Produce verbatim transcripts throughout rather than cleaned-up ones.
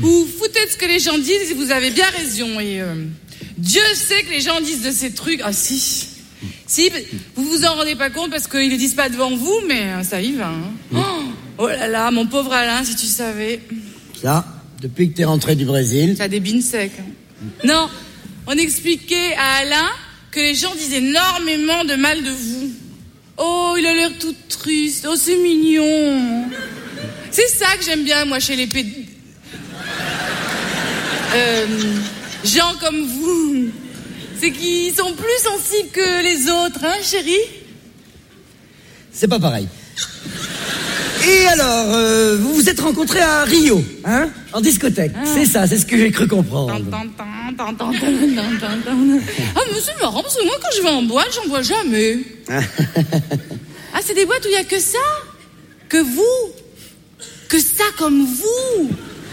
Vous vous foutez de ce que les gens disent et vous avez bien raison. Et euh, Dieu sait que les gens disent de ces trucs. Ah si. Si, vous vous en rendez pas compte parce qu'ils le disent pas devant vous, mais ça y va. Hein. Mmh. Oh, oh là là, mon pauvre Alain, si tu savais. Ça, depuis que t'es rentré du Brésil... T'as des bines secs. Hein. Non, on expliquait à Alain que les gens disent énormément de mal de vous. Oh, il a l'air tout triste. Oh, c'est mignon. C'est ça que j'aime bien, moi, chez les P... Euh, gens comme vous. C'est qu'ils sont plus sensibles que les autres, hein, chérie? C'est pas pareil. Et alors, euh, vous vous êtes rencontrés à Rio, hein? En discothèque. Ah. C'est ça, c'est ce que j'ai cru comprendre. Ah, mais c'est marrant, parce que moi, quand je vais en boîte, j'en bois jamais. Ah, c'est des boîtes où il n'y a que ça? Que vous? Que ça comme vous?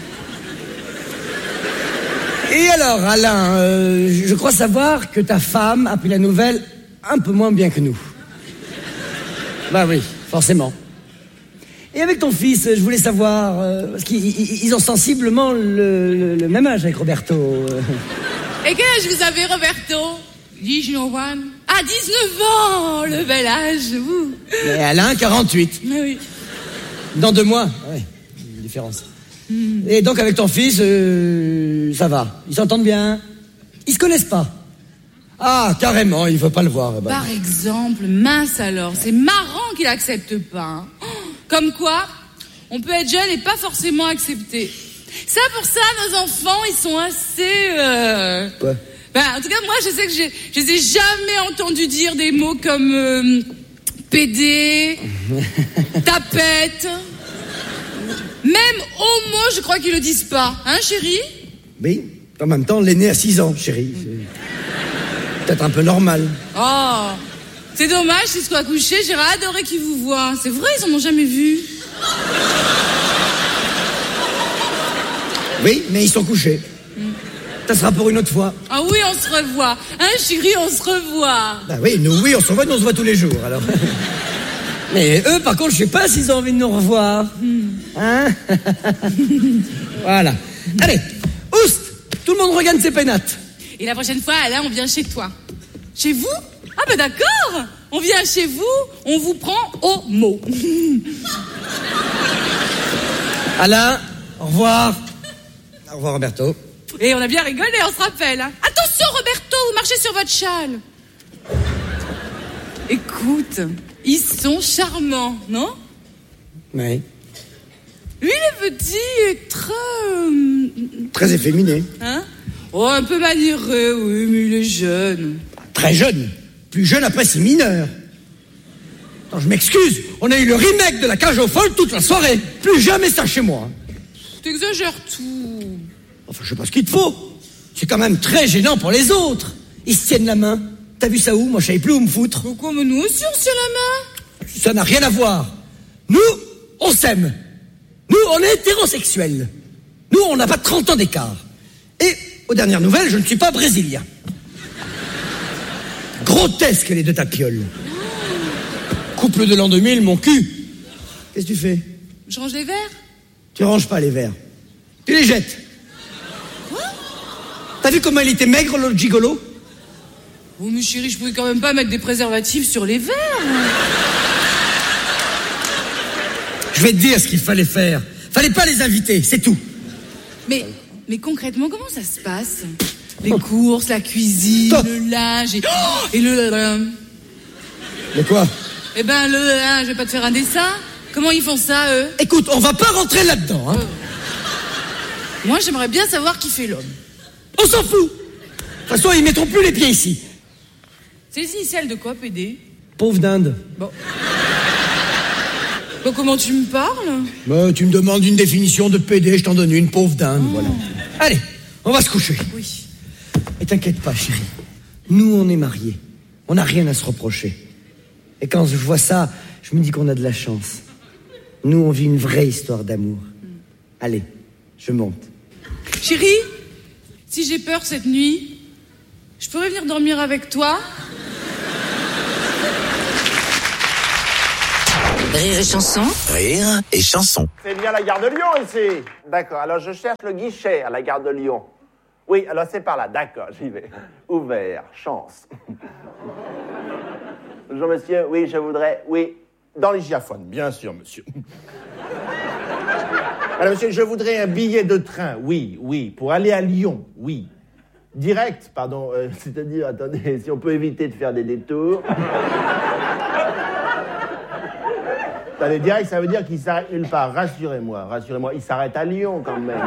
Et alors, Alain, euh, je crois savoir que ta femme a pris la nouvelle un peu moins bien que nous. Bah oui, forcément. Et avec ton fils, je voulais savoir, euh, parce qu'ils ils ont sensiblement le, le, le même âge avec Roberto. Et quel âge vous avez, Roberto? dix-neuf ans. Ah, dix-neuf ans, le bel âge, vous. Et Alain, quarante-huit. Mais oui. Dans deux mois, oui, une différence. Mm. Et donc avec ton fils, euh, ça va, ils s'entendent bien. Ils se connaissent pas. Ah, carrément, il veut pas le voir. Bah. Par exemple, mince alors, c'est marrant qu'il accepte pas. Hein. Comme quoi, on peut être jeune et pas forcément accepter. Ça, pour ça, nos enfants, ils sont assez... Euh... Ouais. Ben, en tout cas, moi, je sais que j'ai, je les ai jamais entendus dire des mots comme euh, pédé, tapette... Même homo, je crois qu'ils le disent pas. Hein, chérie? Oui, en même temps, l'aîné a six ans, chérie. C'est peut-être un peu normal. Oh, c'est dommage, s'ils soient couchés, j'aurais adoré qu'ils vous voient. C'est vrai, ils en ont jamais vu. Oui, mais ils sont couchés. Mm. Ça sera pour une autre fois. Ah oui, on se revoit. Hein, chérie, on se revoit. Bah oui, nous, oui, on se revoit, nous, on se voit tous les jours, alors... Mais eux, par contre, je sais pas s'ils ont envie de nous revoir. Hein? Voilà. Allez, oust! Tout le monde regarde ses pénates. Et la prochaine fois, Alain, on vient chez toi. Chez vous? Ah ben d'accord. On vient chez vous, on vous prend au mot. Alain, au revoir. Au revoir, Roberto. Et on a bien rigolé, on se rappelle. Hein. Attention, Roberto, vous marchez sur votre châle. Écoute... Ils sont charmants, non? Oui. Lui, le petit, est très... Euh... Très efféminé. Hein? Oh, un peu maniéré, oui, mais il est jeune. Très jeune. Plus jeune après, c'est mineur. Attends, je m'excuse. On a eu le remake de La Cage aux Folles toute la soirée. Plus jamais ça chez moi. T'exagères tout. Enfin, je sais pas ce qu'il te faut. C'est quand même très gênant pour les autres. Ils se tiennent la main. T'as vu ça où? Moi, je savais plus où me foutre. Pourquoi? Mais nous aussi, on se tient la main. Ça n'a rien à voir. Nous, on s'aime. Nous, on est hétérosexuels. Nous, on n'a pas trente ans d'écart. Et, aux dernières nouvelles, je ne suis pas brésilien. Grotesque, les deux tapioles. Couple de l'an deux mille, mon cul. Qu'est-ce que tu fais? Je range les verres. Tu ranges pas les verres. Tu les jettes. Quoi? T'as vu comment il était maigre, l'autre gigolo? Oh, mais chérie, je pouvais quand même pas mettre des préservatifs sur les verres. Je vais te dire ce qu'il fallait faire. Fallait pas les inviter, c'est tout. Mais, mais concrètement, comment ça se passe? Les oh. courses, la cuisine, Top. le linge et, oh, et le... Le quoi? Eh ben, le... Hein, je vais pas te faire un dessin. Comment ils font ça, eux? Écoute, on va pas rentrer là-dedans, hein. Euh... Moi, j'aimerais bien savoir qui fait l'homme. On s'en fout. De toute façon, ils mettront plus les pieds ici. C'est les initiales de quoi, P D? Pauvre dinde. Bon. Bon, comment tu me parles? Bah, tu me demandes une définition de P D, je t'en donne une, pauvre dinde, oh. Voilà. Allez, on va se coucher. Oui. Et t'inquiète pas, chérie. Nous, on est mariés. On n'a rien à se reprocher. Et quand je vois ça, je me dis qu'on a de la chance. Nous, on vit une vraie histoire d'amour. Mm. Allez, je monte. Chérie, si j'ai peur cette nuit, je pourrais venir dormir avec toi? Rire et chanson. Rire et chanson. C'est bien la gare de Lyon ici. D'accord, alors je cherche le guichet à la gare de Lyon. Oui, alors c'est par là, d'accord, j'y vais. Ouvert, chance. Bonjour monsieur, oui, je voudrais, oui, dans les giaphones, bien sûr monsieur. Alors monsieur, je voudrais un billet de train, oui, oui, pour aller à Lyon, oui. Direct, pardon, euh, c'est-à-dire, attendez, si on peut éviter de faire des détours. Attendez, direct, ça veut dire qu'il s'arrête nulle part, rassurez-moi, rassurez-moi, il s'arrête à Lyon quand même.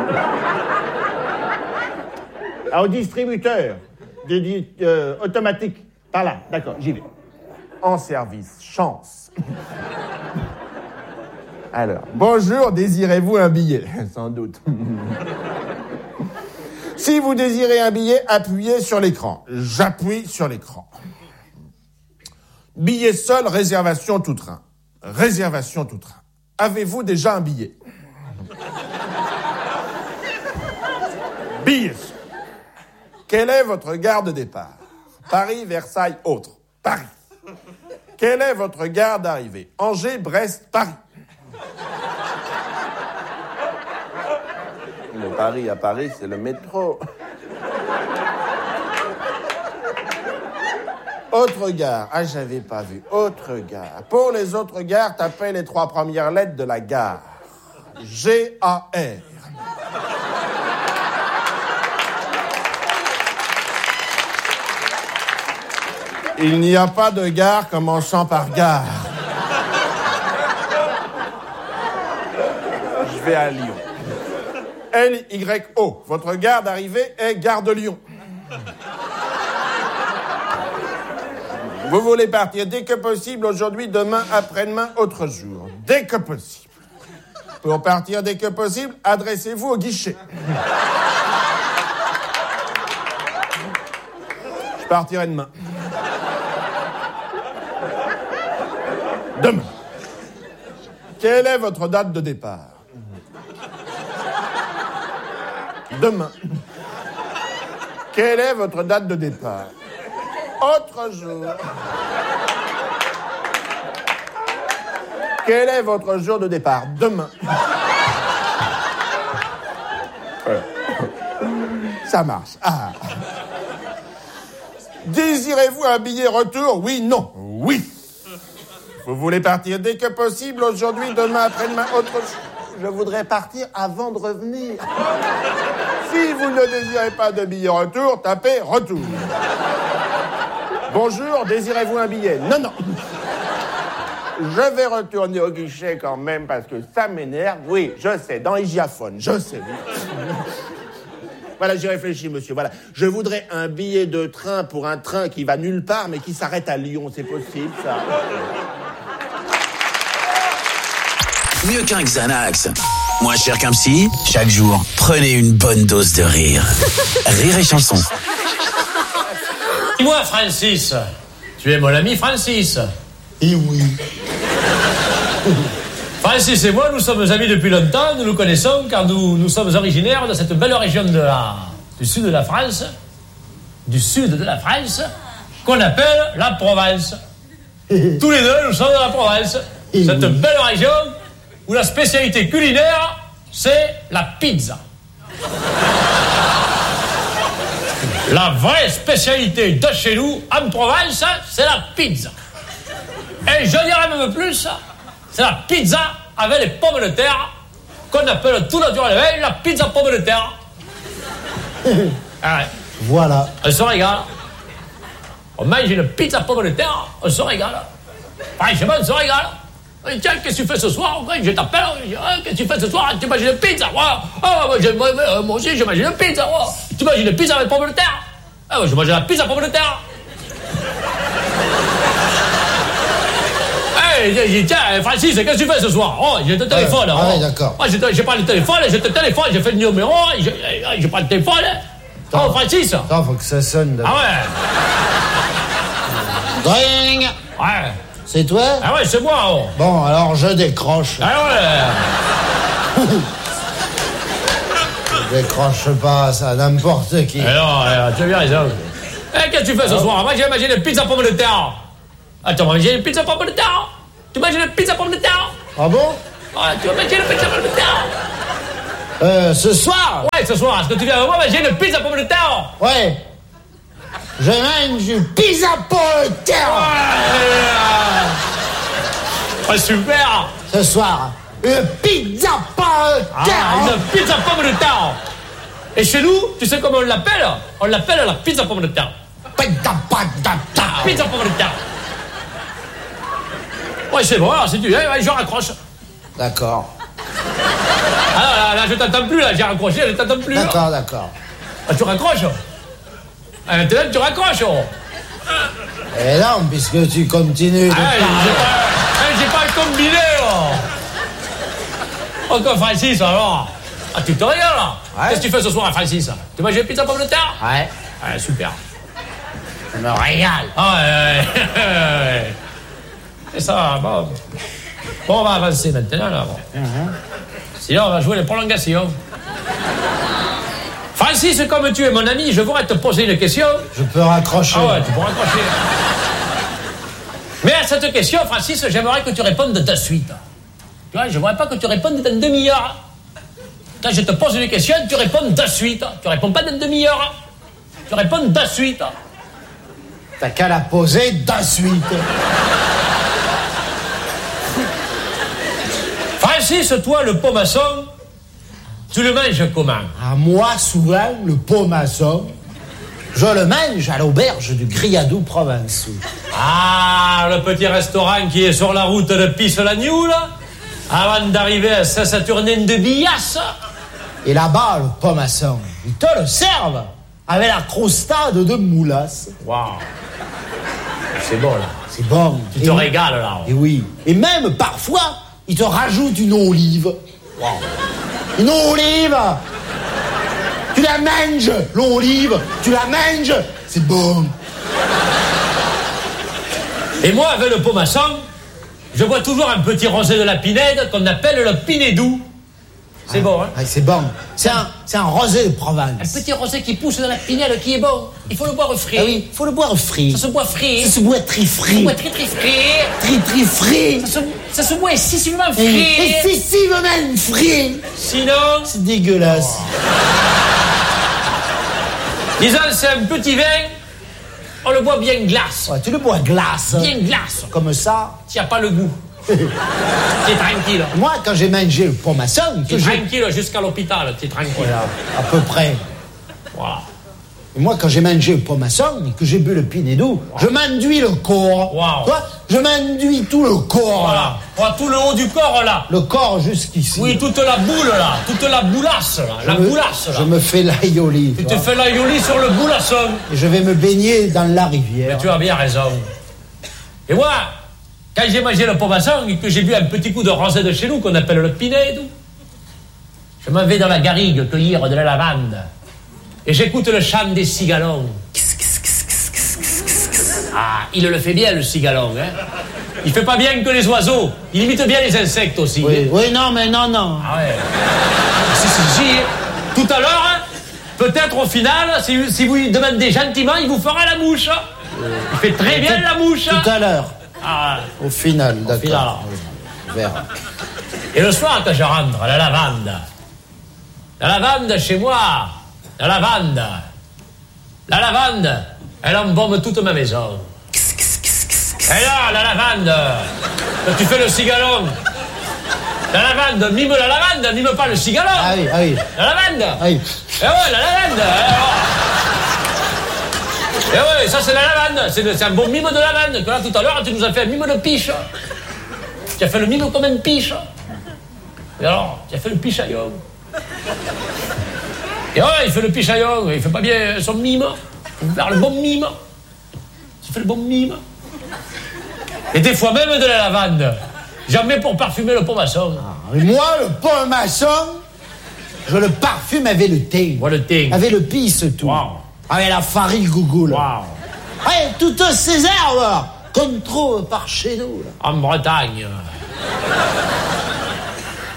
Alors, au distributeur, de, de, euh, automatique, par là, d'accord, j'y vais. En service, chance. Alors, bonjour, désirez-vous un billet? Sans doute. Si vous désirez un billet, appuyez sur l'écran. J'appuie sur l'écran. Billet seul, réservation tout train. Réservation tout train. Avez-vous déjà un billet? Billet seul. Quelle est votre gare de départ? Paris, Versailles, autre. Paris. Quelle est votre gare d'arrivée? Angers, Brest, Paris. Le Paris à Paris, c'est le métro. Autre gare. Ah, j'avais pas vu. Autre gare. Pour les autres gares, tapez les trois premières lettres de la gare. G A R. Il n'y a pas de gare commençant par gare. Je vais à Lyon. L Y O. Votre gare d'arrivée est Gare de Lyon. Vous voulez partir dès que possible, aujourd'hui, demain, après-demain, autre jour. Dès que possible. Pour partir dès que possible, adressez-vous au guichet. Je partirai demain. Demain. Quelle est votre date de départ? Demain. Quelle est votre date de départ? Autre jour. Quel est votre jour de départ? Demain. Ça marche. Ah. Désirez-vous un billet retour? Oui, non. Oui. Vous voulez partir dès que possible, aujourd'hui, demain, après-demain, autre jour? Je voudrais partir avant de revenir. Si vous ne désirez pas de billet retour, tapez retour. Bonjour, désirez-vous un billet? Non, non. Je vais retourner au guichet quand même parce que ça m'énerve. Oui, je sais, dans les giaphones, je sais. Voilà, j'y réfléchis, monsieur. Voilà, je voudrais un billet de train pour un train qui va nulle part mais qui s'arrête à Lyon. C'est possible, ça? Mieux qu'un Xanax. Moins cher qu'un psy. Chaque jour, prenez une bonne dose de rire. Rire et chanson. Dis-moi, Francis, tu es mon ami Francis? Eh oui. Francis et moi, nous sommes amis depuis longtemps, nous nous connaissons car nous, nous sommes originaires de cette belle région de la, du sud de la France, du sud de la France, qu'on appelle la Provence. Tous les deux, nous sommes de la Provence. Eh Cette oui. belle région où la spécialité culinaire, c'est la pizza. La vraie spécialité de chez nous, en Provence, c'est la pizza. Et je dirais même plus, c'est la pizza avec les pommes de terre, qu'on appelle tout naturellement la pizza pomme de terre. Ah ouais. Voilà. On se régale. On mange une pizza pomme de terre, on se régale. Franchement, on se régale. Et tiens, qu'est-ce que tu fais ce soir? Je t'appelle, je dis, ah, qu'est-ce que tu fais ce soir? Tu manges une pizza? Ah, ah, moi, je, moi, moi aussi, je mange une pizza. Ah. Tu manges une pizza avec pommes de terre? Ah, je mange la pizza pomme de terre. Hey, je dis, tiens, Francis, qu'est-ce que tu fais ce soir? Oh, j'ai le téléphone. Ah, oh. ouais, d'accord. Oh, j'ai, j'ai pas le téléphone, j'ai le téléphone, j'ai fait le numéro, j'ai, j'ai pas le téléphone. Oh, Francis. Attends, faut que ça sonne. Ah ouais. Dring. Ouais. C'est toi? Ah ouais, c'est moi. Oh. Bon, alors je décroche. Ah ouais. Je décroche pas, ça, n'importe qui. Eh non, eh, tu as bien raison. Eh, qu'est-ce que tu fais ce soir? Moi, j'ai mangé une pizza pomme de terre. Attends, j'ai une pizza pomme de terre. Tu manges une pizza pomme de terre? Ah bon? Ouais, tu vas manger une pizza pomme de terre? Euh, ce soir? Ouais, ce soir, est-ce que tu viens avec moi manger une pizza pomme de terre? Ouais. Je mange une pizza pomme de terre. Ouais, super. Ce soir, une pizza pomme de terre. Ah, une pizza pomme de terre. Et chez nous, tu sais comment on l'appelle? On l'appelle la pizza pomme de terre. Pizza pomme de terre. Pizza pomme de terre. Ouais, c'est bon, alors si tu veux, ouais, je raccroche. D'accord. Ah là, là, là, je t'entends plus, là, j'ai raccroché, je t'entends plus. là. D'accord, d'accord. Ah, tu raccroches? Ah, maintenant, tu raccroches. Oh. Et non, puisque tu continues de Ah, j'ai parler. pas, eh, j'ai pas le combiné, oh. Encore Francis, alors. Ah, tu te régales, là. Ouais. Qu'est-ce que tu fais ce soir, Francis? Tu manges une pizza pomme de terre? Ouais, Ah, super. je me régale. Ah, ouais, ouais, ouais. Et ça, bon. Bon, on va avancer maintenant, là. Bon. Sinon, on va jouer les prolongations. Francis, comme tu es mon ami, je voudrais te poser une question. Je peux raccrocher. Ah ouais, tu pourras accrocher. Mais à cette question, Francis, j'aimerais que tu répondes de suite. Tu vois, je ne voudrais pas que tu répondes dans une demi-heure. Quand je te pose une question, tu réponds de suite. Tu réponds pas dans une demi-heure. Tu réponds de suite. T'as qu'à la poser de suite. Francis, toi, le pomasson, tu le manges comment? À moi, souvent, le pomasson, je le mange à l'auberge du Griadou Provençaux. Ah, le petit restaurant qui est sur la route de Pisse-la-New, là, avant d'arriver à Saint-Saturnin de Billasse. Et là-bas, le pomasson, ils te le servent avec la crostade de moulasse. Waouh. C'est bon, là. C'est bon. Tu te Et- régales, là. Et oui. Et même, parfois, ils te rajoutent une olive. Waouh. Une olive. Tu la manges, l'olive. Tu la manges. C'est bon. Et moi, avec le pomasson, je bois toujours un petit rosé de la Pinède qu'on appelle le Pinédou. C'est bon, hein? Ah, c'est bon. C'est un, c'est un rosé de Un Provence. petit rosé qui pousse dans la Pinède qui est bon. Il faut le boire frais. Ah oui, faut le boire frit. Ça se boit frais. Ça se boit très Ça se frit. boit très très frais. Très très frit. Ça se, ça se boit excessivement Et frais. c'est si même frit. Sinon, C'est dégueulasse. disons, c'est un petit vin, on le boit bien glace. Ouais, tu le bois glace. Bien glace. Comme ça. Tu n'as pas le goût. Tu es tranquille. Moi, quand j'ai mangé le pomasson, Tu que es j'ai... tranquille jusqu'à l'hôpital. Tu es tranquille. Voilà, à peu près. Voilà. Et moi, quand j'ai mangé le pomasson et que j'ai bu le Pinédou, je m'enduis le corps. Wow. Toi, je m'enduis tout le corps, Voilà. là. Voilà, tout le haut du corps, là. Le corps jusqu'ici. Oui, toute la boule, là. Toute la boulasse, là. La Je me- boulasse, là. Je me fais l'aïoli. Tu tu te vois. fais la yoli sur le boulasson. Et je vais me baigner dans la rivière. Mais tu as bien raison. Et moi, quand j'ai mangé le pomasson et que j'ai bu un petit coup de rosé de chez nous qu'on appelle le Pinédou, je m'en vais dans la garrigue cueillir de la lavande. Et j'écoute le chant des cigalons. Ah, il le fait bien, le cigalon, hein. Il fait pas bien que les oiseaux. Il imite bien les insectes aussi. Oui, oui, non, mais non, non. Ah ouais. Si, si, si. Tout à l'heure, hein, peut-être au final, si, si vous lui demandez gentiment, il vous fera la mouche. Il fait très bien la mouche. Tout à l'heure. Ah. Au final, final. d'accord. On verra. Et le soir, quand je rentre, la lavande. La lavande, chez moi. La lavande. La lavande, elle embaume toute ma maison. Et là, la lavande, quand tu fais le cigalon. La lavande, mime la lavande, mime pas le cigalon. Ah oui, ah oui. La lavande. Ah oui. Eh ouais, la lavande. Eh ouais, ça c'est la lavande. C'est le- c'est un bon mime de lavande. Que là, tout à l'heure, tu nous as fait un mime de piche. Tu as fait le mime comme un piche. Et alors, tu as fait le pichaillon. Et ouais, il fait le pichaillon. Il fait pas bien son mime. Il faut faire le bon mime. Tu fais le bon mime. Et des fois même de la lavande. Jamais pour parfumer le pomasson. Et moi, le pomasson, je le parfume avec le thé. Moi, le thé. Avec le pisse, tout. Wow. Avec la farine gougoule. Waouh. Ouais, toutes ces herbes qu'on trouve par chez nous. Là. En Bretagne.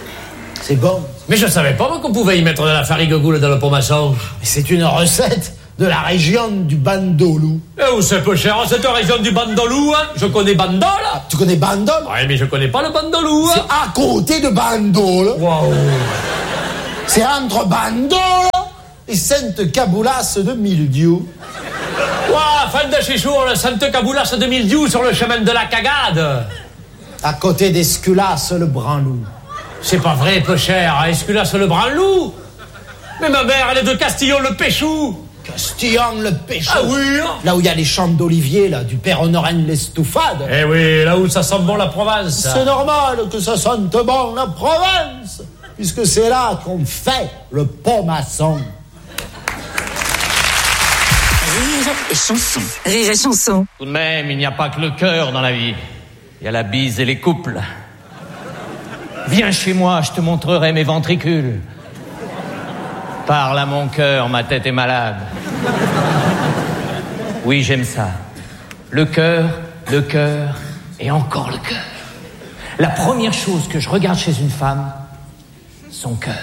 C'est bon. Mais je savais pas moi qu'on pouvait y mettre de la farine goule dans le pomasson. Mais c'est une recette de la région du Bandolou. Et où c'est peu cher, cette région du Bandolou, hein? Je connais Bandol. Tu connais Bandol? Ouais, mais je connais pas le Bandolou. C'est à côté de Bandol. Waouh. C'est entre Bandol et Sainte-Caboulas de Mildiou. Ouah, fin de chichour, le Sainte-Caboulas de Mildiou sur le chemin de la cagade. À côté d'Esculas, le Branlou. C'est pas vrai, peu cher, Esculas le Branlou. Mais ma mère, elle est de Castillon le Péchou. Castillon le Péchou. Ah oui, hein? Là où il y a les champs d'olivier, là, du Père Honorin l'Estoufade. Eh oui, là où ça sent bon la Provence. C'est normal que ça sente bon la Provence, puisque c'est là qu'on fait le pomasson. Rire et chanson. Rire et chanson. Tout de même, il n'y a pas que le cœur dans la vie. Il y a la bise et les couples. Viens chez moi, je te montrerai mes ventricules. Parle à mon cœur, ma tête est malade. Oui, j'aime ça. Le cœur, le cœur et encore le cœur. La première chose que je regarde chez une femme, son cœur.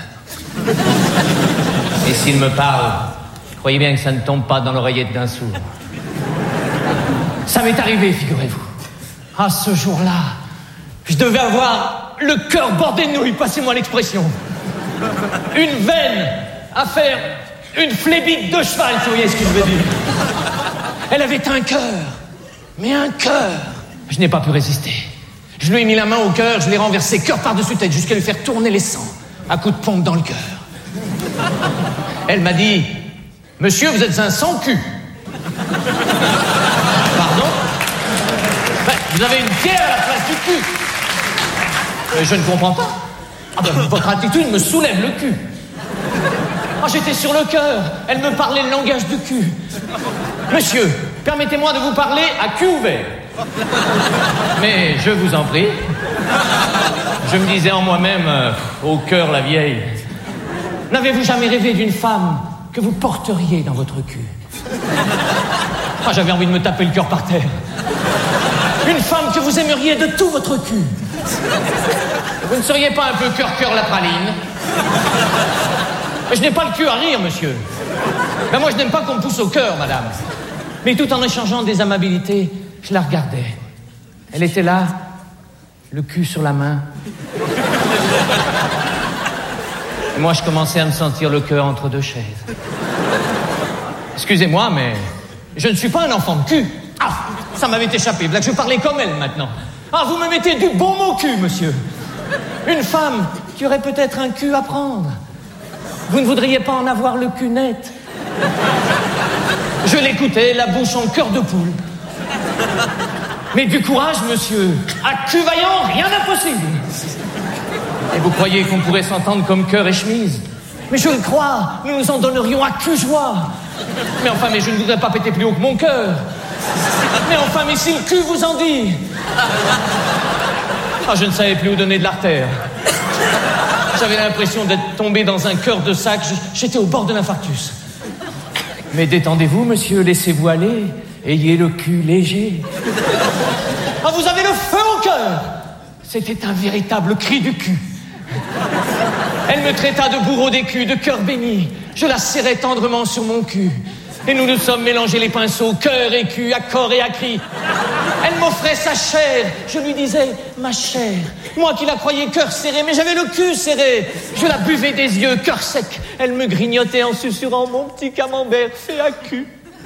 Et s'il me parle, croyez bien que ça ne tombe pas dans l'oreillette d'un sourd. Ça m'est arrivé, figurez-vous. À ce jour-là, je devais avoir le cœur bordé de nouilles, passez-moi l'expression. Une veine à faire une flébite de cheval, si vous voyez ce que je veux dire. Elle avait un cœur, mais un cœur. Je n'ai pas pu résister. Je lui ai mis la main au cœur, je l'ai renversé cœur par-dessus tête jusqu'à lui faire tourner les sangs, à coups de pompe dans le cœur. Elle m'a dit, monsieur, vous êtes un sans-cul. Pardon? Ben, vous avez une pierre à la place du cul. Euh, je ne comprends pas. Ah ben, votre attitude me soulève le cul. Ah, j'étais sur le cœur. Elle me parlait le langage du cul. Monsieur, permettez-moi de vous parler à cul ouvert. Mais je vous en prie. Je me disais en moi-même, euh, au cœur la vieille. N'avez-vous jamais rêvé d'une femme que vous porteriez dans votre cul? Ah, j'avais envie de me taper le cœur par terre. Une femme que vous aimeriez de tout votre cul. Vous ne seriez pas un peu cœur-cœur la praline? Je n'ai pas le cul à rire, monsieur. Ben moi, je n'aime pas qu'on me pousse au cœur, madame. Mais tout en échangeant des amabilités, je la regardais. Elle était là, le cul sur la main. Et moi, je commençais à me sentir le cœur entre deux chaises. Excusez-moi, mais je ne suis pas un enfant de cul. Ah, ça m'avait échappé. Là, je parlais comme elle, maintenant. Ah, vous me mettez du bon mot cul, monsieur. Une femme qui aurait peut-être un cul à prendre. Vous ne voudriez pas en avoir le cul net? Je l'écoutais, la bouche en cœur de poule. Mais du courage, monsieur. À cul vaillant, rien d'impossible. Et vous croyez qu'on pourrait s'entendre comme cœur et chemise? Mais je le crois, nous nous en donnerions à cul joie. Mais enfin, mais je ne voudrais pas péter plus haut que mon cœur. Mais enfin, mais si le cul vous en dit. Ah, je ne savais plus où donner de l'artère. J'avais l'impression d'être tombé dans un cœur de sac. J'étais au bord de l'infarctus. Mais détendez-vous, monsieur, laissez-vous aller. Ayez le cul léger. Ah, vous avez le feu au cœur. C'était un véritable cri du cul. Elle me traita de bourreau des culs, de cœur béni. Je la serrais tendrement sur mon cul. Et nous nous sommes mélangés les pinceaux, cœur et cul, à corps et à cri. Elle m'offrait sa chair. Je lui disais, ma chair. Moi qui la croyais cœur serré, mais j'avais le cul serré. Je la buvais des yeux, cœur sec. Elle me grignotait en susurrant mon petit camembert fait à cul.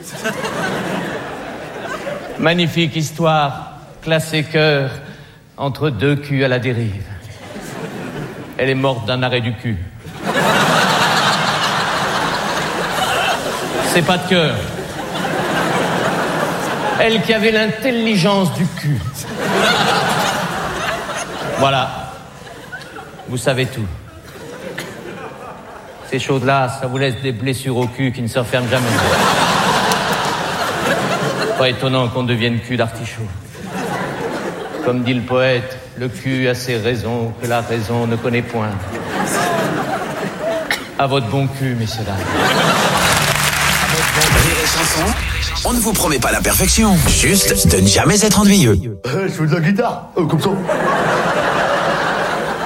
Magnifique histoire, classée cœur, entre deux culs à la dérive. Elle est morte d'un arrêt du cul. C'est pas de cœur. Elle qui avait l'intelligence du cul. Voilà. Vous savez tout. Ces choses-là, ça vous laisse des blessures au cul qui ne se referment jamais. Pas étonnant qu'on devienne cul d'artichaut. Comme dit le poète, le cul a ses raisons que la raison ne connaît point. À votre bon cul, messieurs dames. Rire et chanson, on ne vous promet pas la perfection, juste de ne jamais être ennuyeux. Euh, je fais de la guitare, euh, comme ça.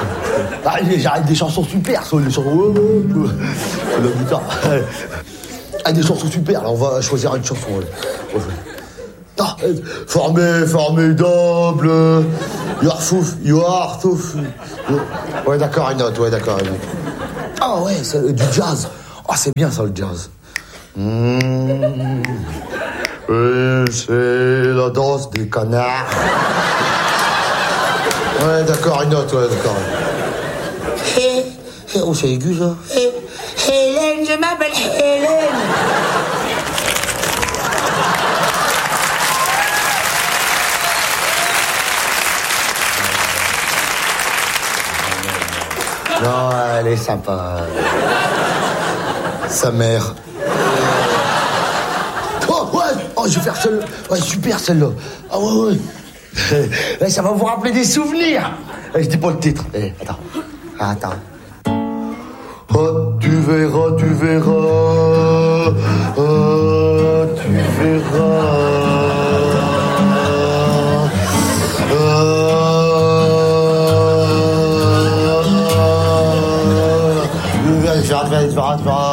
Ah, j'arrête des chansons super, ça, des chansons... Euh, euh, de la guitare. Ah, des chansons super, là, on va choisir une chanson. Ouais. Ouais. Ah, formé, formidable. You are so, you are so. Ouais, d'accord, une note, ouais, d'accord, une note. Ah ouais, c'est du jazz. Ah, c'est bien ça, le jazz. Mmh. Et c'est la danse des canards. Ouais, d'accord, une note, ouais, d'accord. Hé, hé, oh, c'est aigu, ça. Hé, Hélène, je m'appelle Hélène. Non, elle est sympa. Sa mère. Oh, ouais, oh, je vais faire celle-là. Ouais, super, celle-là. Ah, ouais, ouais. Ouais, ça va vous rappeler des souvenirs. Je dis pas le titre. Eh, attends. Attends. Oh, tu verras, tu verras. Oh, tu verras. Tu verras, tu verras, tu verras, tu verras.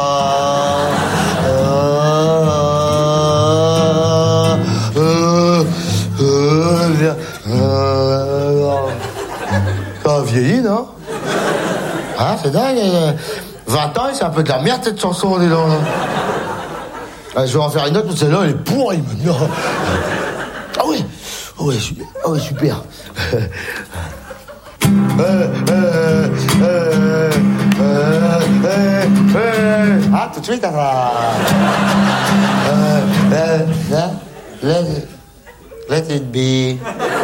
Ça a vieilli, non? Hein, c'est dingue. vingt ans, c'est un peu de la merde, cette chanson, dis donc. Ah, je vais en faire une autre, mais celle-là, elle est pourrie, maintenant. Ah oui, ah oui, super. Ah oui, super. Euh, euh, euh, euh, euh, euh. Ah, tout de suite, alors. Euh, euh, let, let it be.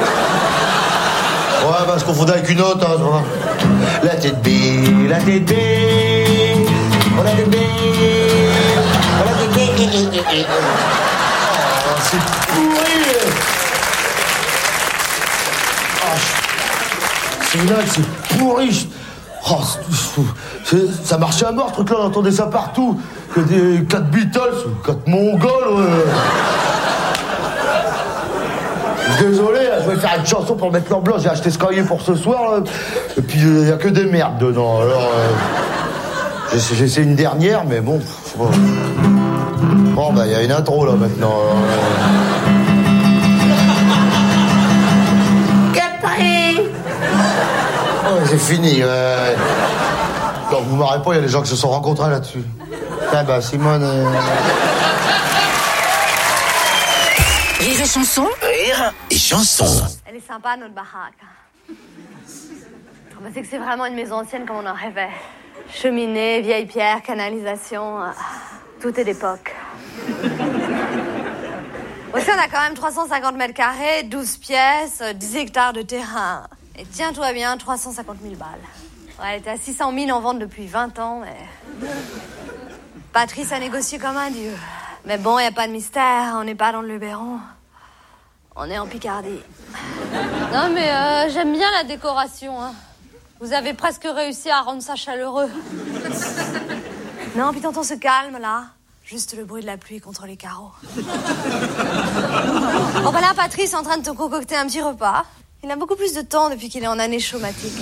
Ouais, bah, je confondais avec une autre, hein, vois. Let it be, let it be. Oh, let it be. Oh, let it be. Oh, c'est pourri. Oh, c'est dingue, c'est pourri. Oh, c'est, ça marchait à mort, ce truc-là, on entendait ça partout. Que des quatre Beatles ou quatre Mongols, ouais. Désolé, je vais faire une chanson pour mettre l'ambiance. J'ai acheté ce cahier pour ce soir, là. Et puis il n'y a que des merdes dedans. Alors, euh, j'ai, j'ai essayé une dernière, mais bon. Bon, bon bah, il y a une intro là maintenant. Alors, euh... Capri. Oh, c'est fini. Ouais. Non, vous marrez pas, il y a des gens qui se sont rencontrés là-dessus. Ah bah, Simone. Euh... Rire et chanson. Rire et chanson. Elle est sympa, notre baraque. C'est que c'est vraiment une maison ancienne comme on en rêvait. Cheminée, vieille pierre, canalisation, euh, tout est d'époque. Aussi, on a quand même trois cent cinquante mètres carrés, douze pièces, dix hectares de terrain. Et tiens-toi bien, trois cent cinquante mille balles. Ouais, elle était à six cent mille en vente depuis vingt ans, mais... Patrice a négocié comme un dieu. Mais bon, il n'y a pas de mystère, on n'est pas dans le Luberon. On est en Picardie. Non, mais euh, j'aime bien la décoration. Hein. Vous avez presque réussi à rendre ça chaleureux. Non, puis tonton se calme, là. Juste le bruit de la pluie contre les carreaux. Bon, bah là, Patrice est en train de te concocter un petit repas. Il a beaucoup plus de temps depuis qu'il est en année chômatique.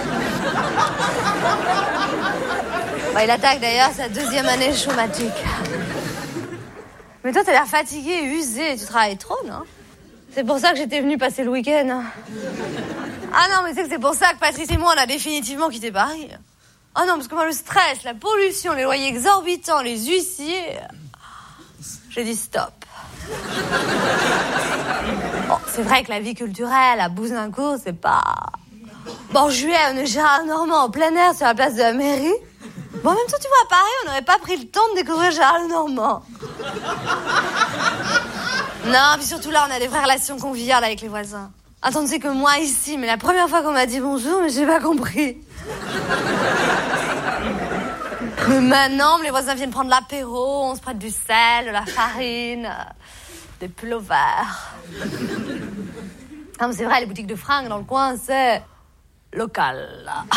Bah, il attaque d'ailleurs sa deuxième année chômatique. Mais toi, t'as l'air fatigué et usé. Tu travailles trop, non? C'est pour ça que j'étais venue passer le week-end. Ah non, mais c'est que c'est pour ça que Patrice et moi, on a définitivement quitté Paris. Ah non, parce que moi, le stress, la pollution, les loyers exorbitants, les huissiers... J'ai dit stop. Bon, c'est vrai que la vie culturelle à Bouzincourt, c'est pas... Bon, en juillet, on est Gérard Normand en plein air sur la place de la mairie. Bon, en même temps, tu vois, à Paris, on n'aurait pas pris le temps de découvrir Gérard Normand. Non, puis surtout là, on a des vraies relations conviviales avec les voisins. Attends, tu sais que moi, ici, mais la première fois qu'on m'a dit bonjour, mais j'ai pas compris. Mais maintenant, les voisins viennent prendre l'apéro, on se prête du sel, de la farine, des pullovers. Non, mais c'est vrai, les boutiques de fringues dans le coin, c'est local.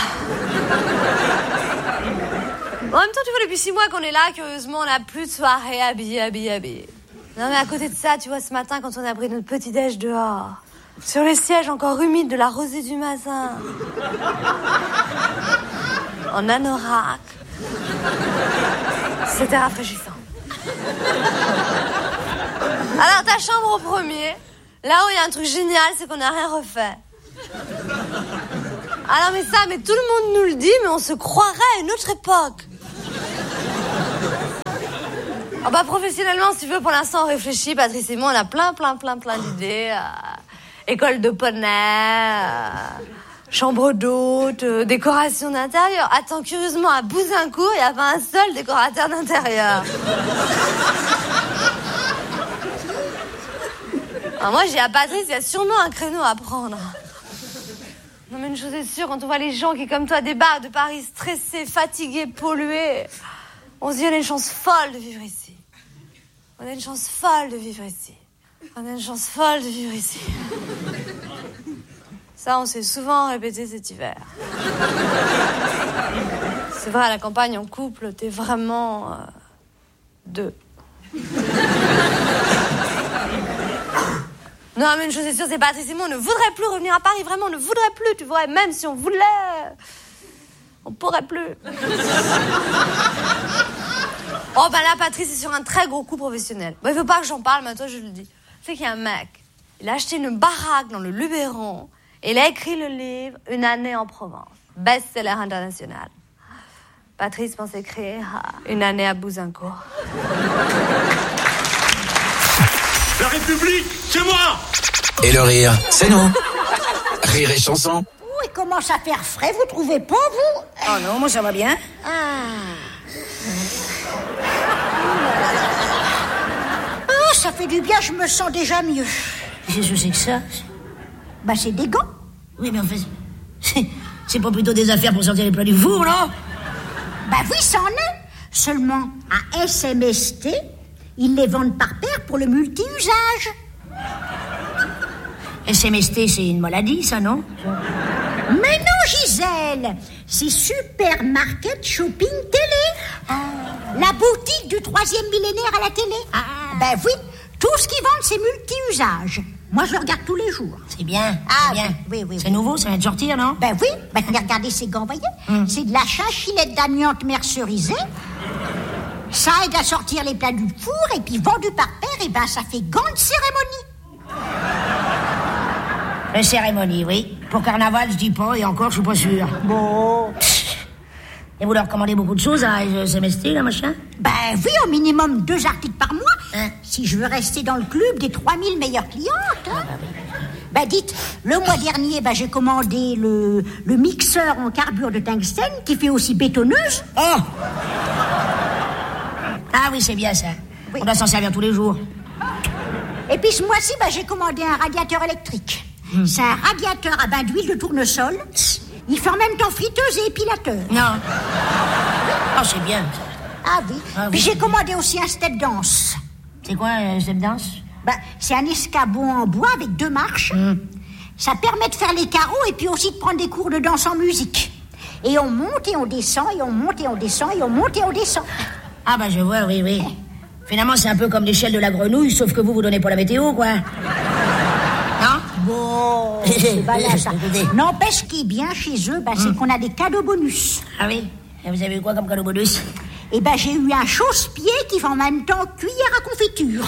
En même temps, tu vois, depuis six mois qu'on est là, curieusement, on n'a plus de soirée habillée, habillée, habillée. Non, mais à côté de ça, tu vois, ce matin, quand on a pris notre petit déj dehors, sur les sièges encore humides de la rosée du Mazin, en anorak, c'était rafraîchissant. Alors, ta chambre au premier, là où il y a un truc génial, c'est qu'on n'a rien refait. Alors, mais ça, mais tout le monde nous le dit, mais on se croirait à une autre époque. Oh bah, professionnellement, si tu veux, pour l'instant, on réfléchit. Patrice et moi, on a plein, plein, plein, plein d'idées. Euh, école de poney, euh, chambre d'hôte, euh, décoration d'intérieur. Attends, curieusement, à Bouzincourt, il n'y a pas un seul décorateur d'intérieur. Alors moi, j'ai à Patrice, il y a sûrement un créneau à prendre. Non, mais une chose est sûre, quand on voit les gens qui, comme toi, débarquent de Paris stressés, fatigués, pollués, on se dit, on a une chance folle de vivre ici. On a une chance folle de vivre ici. On a une chance folle de vivre ici. Ça, on s'est souvent répété cet hiver. C'est vrai, à la campagne, en couple, t'es vraiment... Euh, deux. Non, mais une chose est sûre, c'est Patrice et moi, on ne voudrait plus revenir à Paris, vraiment, on ne voudrait plus, tu vois, même si on voulait, on pourrait plus. Oh, ben là, Patrice est sur un très gros coup professionnel. Bon, il veut pas que j'en parle, mais toi, je le dis. C'est qu'il y a un mec, il a acheté une baraque dans le Luberon, et il a écrit le livre « Une année en Provence », best-seller international. Patrice pense écrire « Une année à Bouzincourt ». La République, c'est moi! Et le rire, c'est nous. Rire et chanson. Oui, il commence à faire frais, vous trouvez pas, vous? Oh non, moi ça va bien. Ah. Oh, ça fait du bien, je me sens déjà mieux. Qu'est-ce que c'est que ça? Bah, c'est des gants. Oui, mais en fait, c'est, c'est pas plutôt des affaires pour sortir les plats du four, non? Bah oui, ça en est. Seulement, à S M S T, ils les vendent par paire pour le multi-usage. S M S T, c'est une maladie, ça, non? Mais non, Gisèle, c'est Supermarket Shopping Télé. Ah. La boutique du troisième millénaire à la télé. Ah. Ben oui, tout ce qu'ils vendent, c'est multi-usage. Moi, je le regarde tous les jours. C'est bien, ah, c'est bien. Oui, oui, oui. C'est nouveau, ça vient de sortir, non? Ben oui, ben regardez ces gants, voyez. Mm. C'est de la chachilette d'amiante mercerisée. Ça aide à sortir les plats du four, et puis vendu par paire, et ben ça fait gants de cérémonie. La cérémonie, oui. Pour carnaval, je dis pas, et encore, je suis pas sûr. Bon. Et vous leur commandez beaucoup de choses à S M S T, là, machin? Ben oui, au minimum deux articles par mois. Hein? Si je veux rester dans le club des trois mille meilleures clientes. Hein. Ah, bah oui. Ben dites, le mois dernier, ben, j'ai commandé le, le mixeur en carbure de tungstène qui fait aussi bétonneuse. Oh! Ah oui, c'est bien ça. Oui. On doit s'en servir tous les jours. Et puis ce mois-ci, ben, j'ai commandé un radiateur électrique. Mmh. C'est un radiateur à bain d'huile de tournesol. Il fait en même temps friteuse et épilateur. Non. Oh, c'est bien. Ah oui. Ah, oui. Puis j'ai commandé aussi un step dance. C'est quoi un step dance? Ben, c'est un escabeau en bois avec deux marches. Mmh. Ça permet de faire les carreaux et puis aussi de prendre des cours de danse en musique. Et on monte et on descend, et on monte et on descend, et on monte et on descend. Ah bah je vois, oui, oui. Finalement, c'est un peu comme l'échelle de la grenouille, sauf que vous, vous donnez pas la météo, quoi. Non? Bon, c'est pas là, ça. N'empêche, ce qui est bien chez eux, bah, c'est mmh. qu'on a des cadeaux bonus. Ah oui? Et vous avez eu quoi comme cadeau bonus? Eh ben, j'ai eu un chausse-pied qui fait en même temps cuillère à confiture.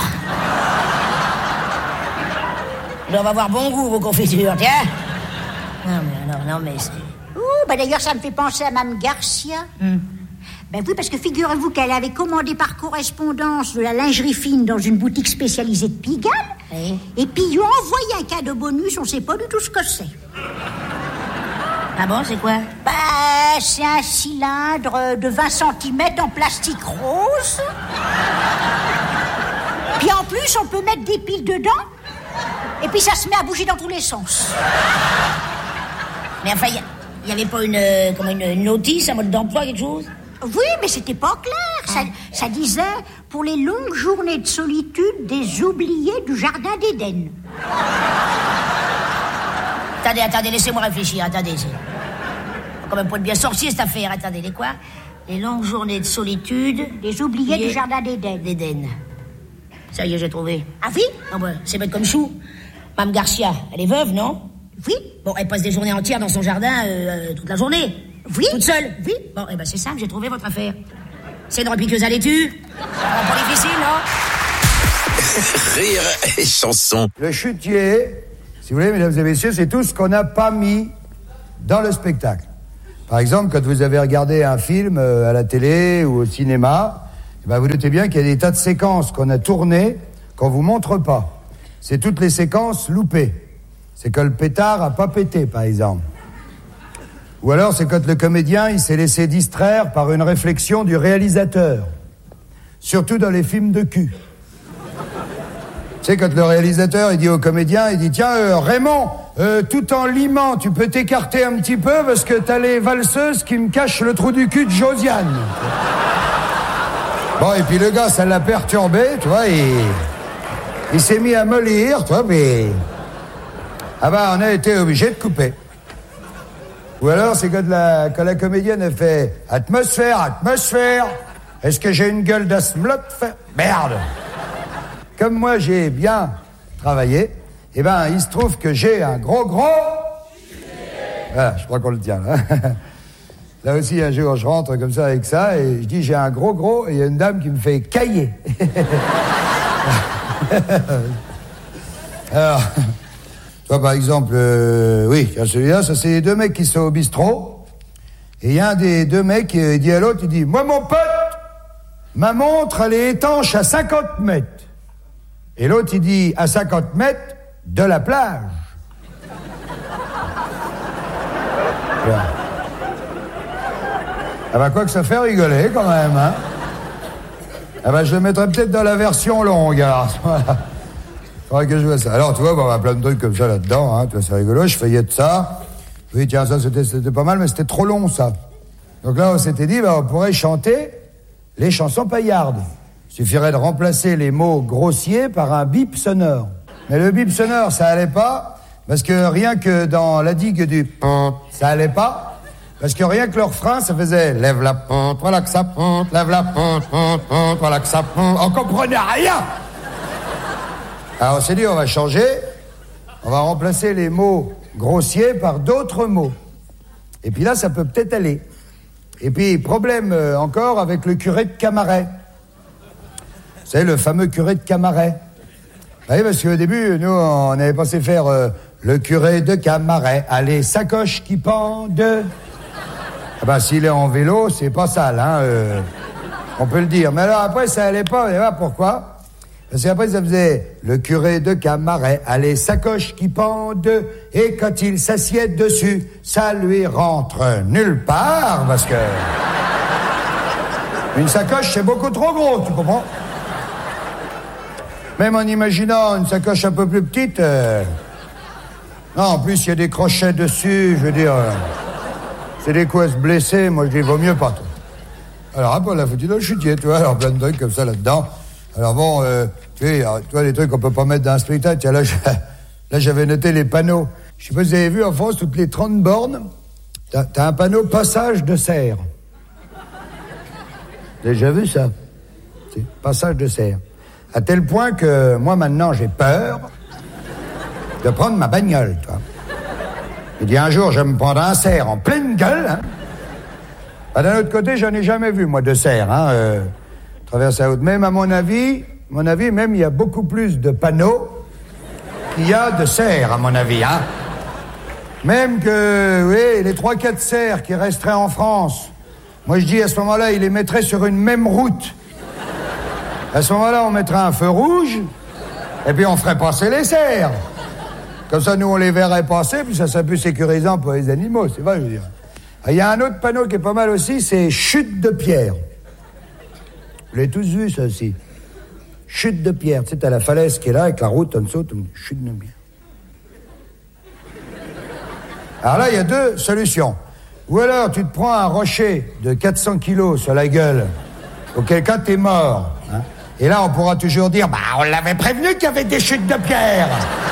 On va avoir bon goût, vos confitures, tiens. Non, mais, non, non, mais c'est... Ouh, bah d'ailleurs, ça me fait penser à Mme Garcia. Mmh. Ben oui, parce que figurez-vous qu'elle avait commandé par correspondance de la lingerie fine dans une boutique spécialisée de Pigalle. Oui. Et puis, ils lui ont envoyé un cadeau bonus, on sait pas du tout ce que c'est. Ah bon, c'est quoi? Ben, c'est un cylindre de vingt centimètres en plastique rose. Puis en plus, on peut mettre des piles dedans. Et puis ça se met à bouger dans tous les sens. Mais enfin, il n'y avait pas une, euh, comme une, une notice, un mode d'emploi, quelque chose? Oui, mais c'était pas clair. Ça, ça disait « Pour les longues journées de solitude des oubliés du Jardin d'Éden ». Attendez, attendez, laissez-moi réfléchir, attendez. C'est quand même pas de bien sorcier, cette affaire. Attendez, les quoi? Les longues journées de solitude... Des oubliés du Jardin d'Éden. D'Éden. Ça y est, j'ai trouvé. Ah oui? Non, bah, c'est bête comme chou. Mme Garcia, elle est veuve, non? Oui. Bon, elle passe des journées entières dans son jardin, euh, toute la journée. Oui. Toute seule? Oui. Bon, eh ben c'est simple, j'ai trouvé votre affaire. C'est une repiqueuse à laitue. Pas trop difficile, non? Rire et chanson. Le chutier, si vous voulez, mesdames et messieurs, c'est tout ce qu'on n'a pas mis dans le spectacle. Par exemple, quand vous avez regardé un film euh, à la télé ou au cinéma, eh ben vous notez bien qu'il y a des tas de séquences qu'on a tournées qu'on vous montre pas. C'est toutes les séquences loupées. C'est quand le pétard a pas pété, par exemple. Ou alors, c'est quand le comédien, il s'est laissé distraire par une réflexion du réalisateur. Surtout dans les films de cul. Tu sais, quand le réalisateur, il dit au comédien, il dit, tiens, euh, Raymond, euh, tout en limant, tu peux t'écarter un petit peu parce que t'as les valseuses qui me cachent le trou du cul de Josiane. Bon, et puis le gars, ça l'a perturbé, tu vois, et il s'est mis à me lire, tu vois, mais... Ah ben, on a été obligé de couper. Ou alors, c'est quand la, quand la comédienne, elle fait « Atmosphère, atmosphère, est-ce que j'ai une gueule d'asmlote ?» Merde. Comme moi, j'ai bien travaillé, eh ben, il se trouve que j'ai un gros, gros... Voilà, je crois qu'on le tient, là. Là aussi, un jour, je rentre comme ça avec ça, et je dis « J'ai un gros, gros », et il y a une dame qui me fait « cailler ». Alors... Toi, par exemple, euh, oui, celui-là, ça c'est les deux mecs qui sont au bistrot. Et il y a un des deux mecs, il dit à l'autre, il dit, moi mon pote, ma montre, elle est étanche à cinquante mètres. Et l'autre, il dit, à cinquante mètres de la plage. Voilà. Ah bah quoi que ça fait rigoler quand même, hein. Ah bah je le mettrais peut-être dans la version longue, alors. Voilà. Faudrait que je vois ça. Alors, tu vois, bon, on a plein de trucs comme ça là-dedans, hein, tu vois, c'est rigolo, je feuillette ça. Oui, tiens, ça, c'était, c'était pas mal, mais c'était trop long, ça. Donc là, on s'était dit, bah, on pourrait chanter les chansons paillardes. Il suffirait de remplacer les mots grossiers par un bip sonore. Mais le bip sonore, ça allait pas, parce que rien que dans la digue du pont, ça allait pas, parce que rien que leur frein, ça faisait lève la pente, voilà que ça pente, lève la pente, pente, pente, voilà que ça pente. On comprenait rien! Alors on s'est dit, on va changer, on va remplacer les mots grossiers par d'autres mots. Et puis là, ça peut peut-être aller. Et puis, problème euh, encore avec le curé de Camaret. Vous savez, le fameux curé de Camaret. Oui, parce qu'au début, nous, on avait pensé faire euh, le curé de Camaret. Allez, sacoche qui pendent. Ah ben, s'il est en vélo, c'est pas sale, hein. Euh, on peut le dire. Mais alors après, ça allait pas, vous allez voir pourquoi. Parce qu'après, ça faisait le curé de Camaret a les sacoches qui pendent, et quand il s'assied dessus, ça lui rentre nulle part, parce que... Une sacoche, c'est beaucoup trop gros, tu comprends? Même en imaginant une sacoche un peu plus petite... Euh... Non, en plus, il y a des crochets dessus, je veux dire... Euh... C'est des coups à se blesser, moi, je dis, vaut mieux pas, toi. Alors, après, on l'a foutu dans le chutier, tu vois, alors plein de trucs comme ça là-dedans... Alors bon, euh, tu sais, alors, tu vois, les trucs qu'on peut pas mettre dans un spectacle. Tiens, là, je, là, j'avais noté les panneaux. Je sais pas si vous avez vu, en France, toutes les trente bornes, t'as, t'as un panneau passage de serre. Déjà vu ça? C'est passage de serre. À tel point que moi, maintenant, j'ai peur de prendre ma bagnole, toi. Je dis, un jour, je vais me prendre un cerf en pleine gueule, hein. Bah, d'un autre côté, j'en ai jamais vu, moi, de cerf, hein. Euh, Traverse la route. Même à mon avis, mon avis, même il y a beaucoup plus de panneaux qu'il y a de cerfs, à mon avis, hein. Même que, oui, les trois, quatre cerfs qui resteraient en France, moi je dis à ce moment-là, ils les mettraient sur une même route. À ce moment-là, on mettrait un feu rouge, et puis on ferait passer les cerfs. Comme ça, nous, on les verrait passer, puis ça serait plus sécurisant pour les animaux, c'est vrai, je veux dire. Il y a un autre panneau qui est pas mal aussi, c'est chute de pierre. Vous l'avez tous vu, ça aussi. Chute de pierre. Tu sais, t'as la falaise qui est là, avec la route en dessous, chute de pierre. Alors là, il y a deux solutions. Ou alors, tu te prends un rocher de quatre cents kilos sur la gueule, auquel cas t'es mort. Hein. Et là, on pourra toujours dire, bah, on l'avait prévenu qu'il y avait des chutes de pierre.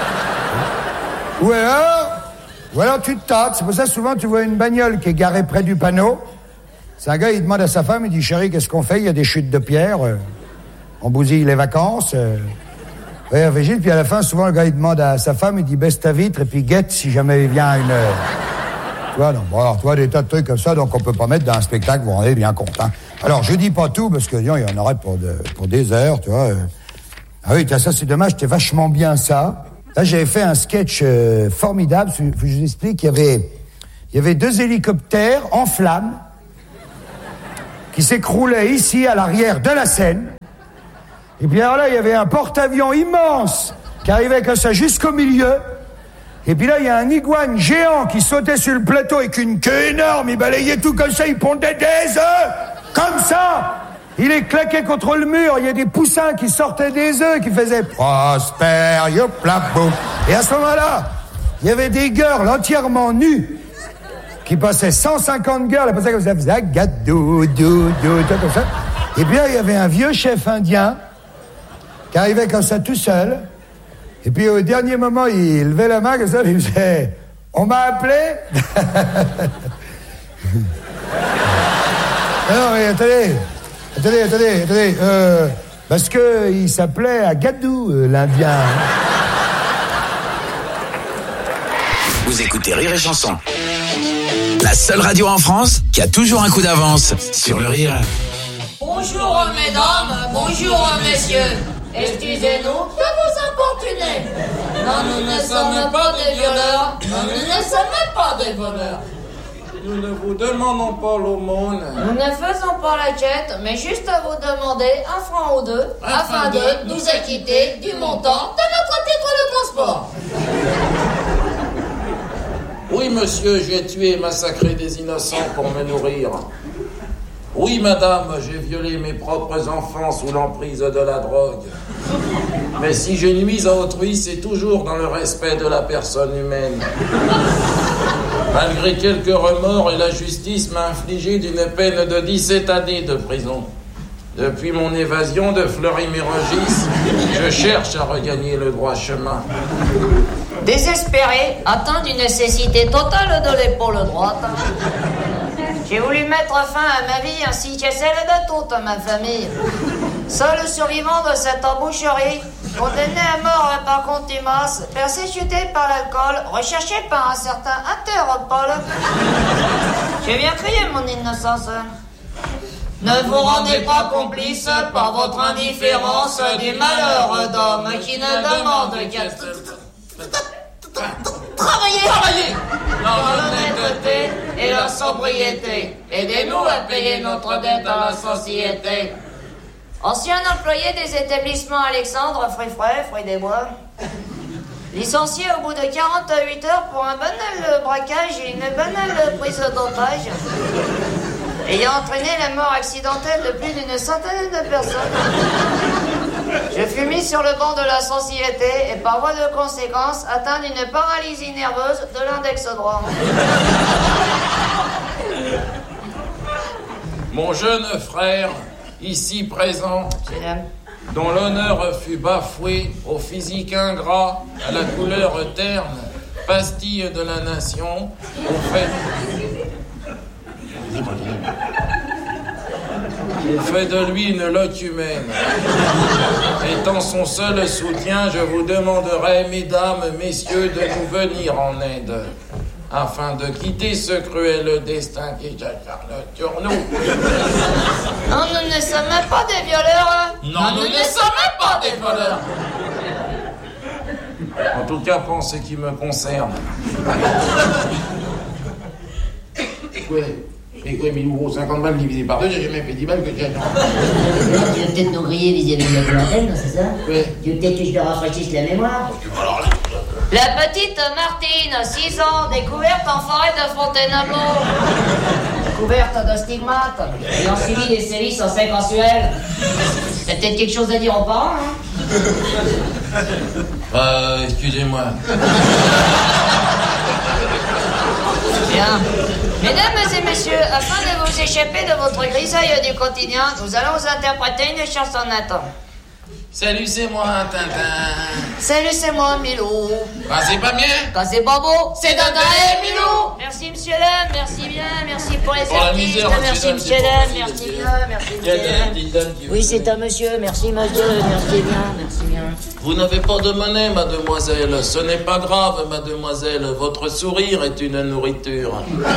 Ou alors, ou alors tu te tâtes. C'est pour ça, souvent, tu vois une bagnole qui est garée près du panneau. C'est un gars, il demande à sa femme, il dit, chérie, qu'est-ce qu'on fait? Il y a des chutes de pierre, euh, on bousille les vacances. Euh. Oui, végile, puis à la fin, souvent, le gars, il demande à sa femme, il dit, baisse ta vitre, et puis guette si jamais il vient une... Tu vois, donc, bon, alors, tu vois, des tas de trucs comme ça, donc on peut pas mettre dans un spectacle, vous vous rendez bien compte, hein. Alors, je dis pas tout, parce que, disons, il y en aurait pour, de, pour des heures, tu vois. euh. Ah oui, tiens, ça, c'est dommage, c'était vachement bien, ça. Là, j'avais fait un sketch euh, formidable, je, je vous explique, il y avait, il y avait deux hélicoptères en flammes qui s'écroulaient ici, à l'arrière de la scène. Et puis alors là, il y avait un porte-avions immense qui arrivait comme ça jusqu'au milieu. Et puis là, il y a un iguane géant qui sautait sur le plateau avec une queue énorme. Il balayait tout comme ça, il pondait des œufs comme ça. Il est claqué contre le mur. Il y a des poussins qui sortaient des œufs, qui faisaient Prosper, yopla, boum. Et à ce moment-là, il y avait des girls entièrement nues qui passaient cent cinquante girls, elles passaient comme ça, elles faisaient gadou, dou, dou, tout comme ça. Et puis là, il y avait un vieux chef indien qui arrivait comme ça tout seul. Et puis au dernier moment, il levait la main comme ça, il faisait « On m'a appelé ?» Non, mais attendez, attendez, attendez, attendez. Euh, parce que il s'appelait Agadou, euh, l'Indien. Vous écoutez Rire et Chanson. La seule radio en France qui a toujours un coup d'avance sur le rire. Bonjour mesdames, bonjour messieurs. Excusez-nous de vous importuner. Non, nous ne sommes pas des violeurs. Non, nous ne sommes pas des voleurs. Nous ne vous demandons pas l'aumône. Nous ne faisons pas la quête, mais juste à vous demander un franc ou deux, afin de nous acquitter du montant de notre titre de transport. Oui, monsieur, j'ai tué et massacré des innocents pour me nourrir. Oui, madame, j'ai violé mes propres enfants sous l'emprise de la drogue. Mais si je nuis à autrui, c'est toujours dans le respect de la personne humaine. Malgré quelques remords, et la justice m'a infligé d'une peine de dix-sept années de prison. Depuis mon évasion de Fleury-Mérogis, je cherche à regagner le droit chemin. Désespéré, atteint d'une nécessité totale de l'épaule droite, j'ai voulu mettre fin à ma vie ainsi qu'à celle de toute ma famille. Seul survivant de cette emboucherie, condamné à mort par contumace, persécuté par l'alcool, recherché par un certain Interpol, j'ai bien crié mon innocence. Ne vous rendez pas complice par votre indifférence du malheur d'homme qui ne demande qu'à travailler, travailler dans l'honnêteté et la sobriété. Aidez-nous à payer notre dette à la société. Ancien employé des établissements Alexandre, fruits frais, fruits des bois. Licencié au bout de quarante-huit heures pour un banal braquage et une banale prise d'otage, ayant entraîné la mort accidentelle de plus d'une centaine de personnes. Je fus mis sur le banc de la société et par voie de conséquence atteint d'une paralysie nerveuse de l'index droit. Mon jeune frère, ici présent, dont l'honneur fut bafoué, au physique ingrat, à la couleur terne, pastille de la nation, on fait... On fait de lui une loque humaine. Étant son seul soutien, je vous demanderai, mesdames, messieurs, de nous venir en aide, afin de quitter ce cruel destin qui s'acharne sur nous. Non, nous ne sommes pas des violeurs. Non, nous ne sommes pas des voleurs. En tout cas, pour ce qui me concerne. Oui. Et quoi, Milou, cinquante balles divisé par deux, j'ai jamais fait dix balles que j'ai. Tu veux peut-être nous griller vis-à-vis de la clientèle, c'est ça? Oui. Tu veux peut-être que je te rafraîchisse la mémoire? Alors, la petite Martine, six ans, découverte en forêt de Fontainebleau. Découverte de stigmates, ayant suivi des sévices en séquentiel. T'as peut-être quelque chose à dire aux parents, hein? Euh, excusez-moi. Bien. Mesdames et messieurs, afin de vous échapper de votre grisaille du quotidien, nous allons vous interpréter une chansonnette. Salut, c'est moi, Tintin. Salut, c'est moi, Milou. Quand c'est pas bien, Quand c'est pas beau, c'est Tintin et Milou. Merci, monsieur l'homme, merci bien, merci pour les Pour la artistes, misère, merci, monsieur monsieur l'homme, l'homme, c'est merci pour bien, merci, Il y a monsieur un l'homme. petit dame qui Oui, veut c'est un monsieur, merci, monsieur, merci bien, merci bien. Vous n'avez pas de monnaie, mademoiselle. Ce n'est pas grave, mademoiselle. Votre sourire est une nourriture.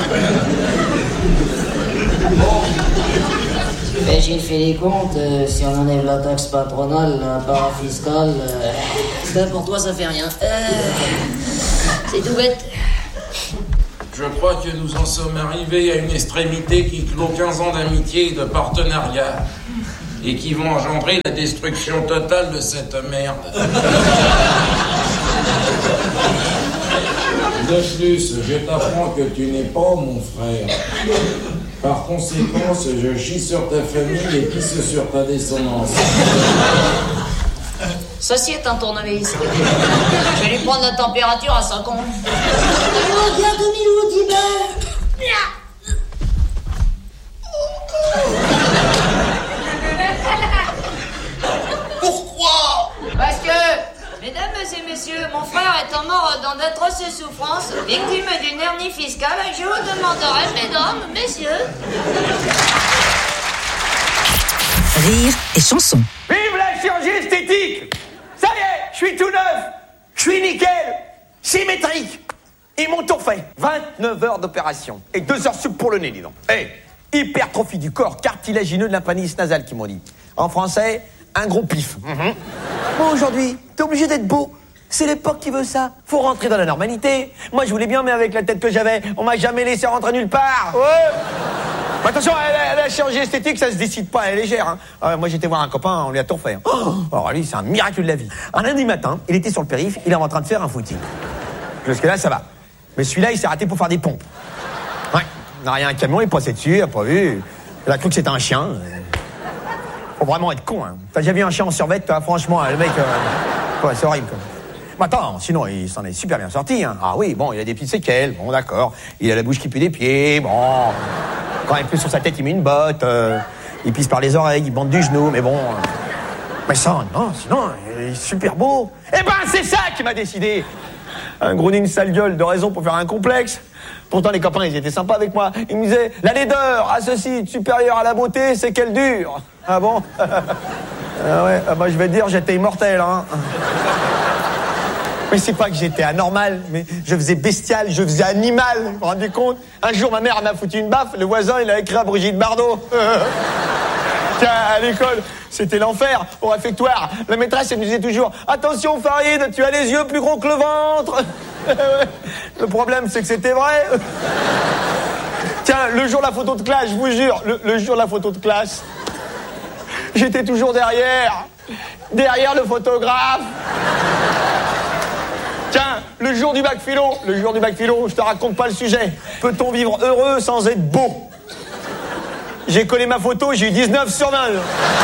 Ben, j'ai fait les comptes, euh, si on enlève la taxe patronale, la part fiscale, euh, ben, pour toi ça fait rien. Euh, c'est tout bête. Je crois que nous en sommes arrivés à une extrémité qui clôt quinze ans d'amitié et de partenariat et qui vont engendrer la destruction totale de cette merde. De plus, je t'apprends que tu n'es pas mon frère. Par conséquent, je chie sur ta famille et pisse sur ta descendance. Ceci est un tournevis. Je vais lui prendre la température à cinquante. Oh, regarde, Milou, dis Pourquoi? Parce que, mesdames et messieurs, mon frère étant mort dans d'atroces souffrances, victime d'une hernie fiscale, je vous demanderai, mesdames, messieurs... Rire et chanson. Vive la chirurgie esthétique! Ça y est, je suis tout neuf, je suis nickel, symétrique. Ils m'ont tout fait. vingt-neuf heures d'opération et deux heures sup pour le nez, dis donc. Eh, hypertrophie du corps cartilagineux de l'appendice nasal, qui m'ont dit. En français, un gros pif. Mm-hmm. Bon, aujourd'hui, t'es obligé d'être beau. C'est l'époque qui veut ça. Faut rentrer dans la normalité. Moi, je voulais bien, mais avec la tête que j'avais, on m'a jamais laissé rentrer nulle part. Ouais. Mais attention, la, la, la chirurgie esthétique, ça se décide pas, elle est légère. Hein. Euh, moi, j'étais voir un copain, on lui a tout refait. Hein. Oh, alors lui, c'est un miracle de la vie. Un lundi matin, il était sur le périph', il est en train de faire un footing. Jusque là, ça va. Mais celui-là, il s'est raté pour faire des pompes. Ouais. Il n'a rien, un camion, il est passé dessus, il a pas vu. Il a cru que c'était un chien. Faut vraiment être con, hein. T'as déjà vu un chien en survêt, toi, franchement, le mec... Euh... Ouais, c'est horrible, quoi. Mais attends, sinon, il s'en est super bien sorti, hein. Ah oui, bon, il a des petites séquelles, bon, d'accord. Il a la bouche qui pue des pieds, bon... Quand il pleut sur sa tête, il met une botte. Euh, il pisse par les oreilles, il bande du genou, mais bon... Euh, mais ça, non, sinon, il est super beau. Eh ben, c'est ça qui m'a décidé. Un gros nez, une sale gueule, de raison pour faire un complexe. Pourtant, les copains, ils étaient sympas avec moi. Ils me disaient, la laideur, à ceci, supérieure à la beauté, c'est qu'elle dure. Ah bon? Ah ouais, ah bah, je vais te dire, j'étais immortel, hein. Mais c'est pas que j'étais anormal, mais je faisais bestial, je faisais animal, vous vous rendez compte? Un jour, ma mère m'a foutu une baffe, le voisin, il a écrit à Brigitte Bardot. Tiens, à l'école, c'était l'enfer, au réfectoire. La maîtresse, elle me disait toujours, attention Farid, tu as les yeux plus gros que le ventre. Le problème, c'est que c'était vrai. Tiens, le jour de la photo de classe, je vous jure, le, le jour de la photo de classe, j'étais toujours derrière, derrière le photographe. Tiens, le jour du bac philo, le jour du bac philo, je te raconte pas le sujet. Peut-on vivre heureux sans être beau? J'ai collé ma photo, j'ai eu dix-neuf sur vingt.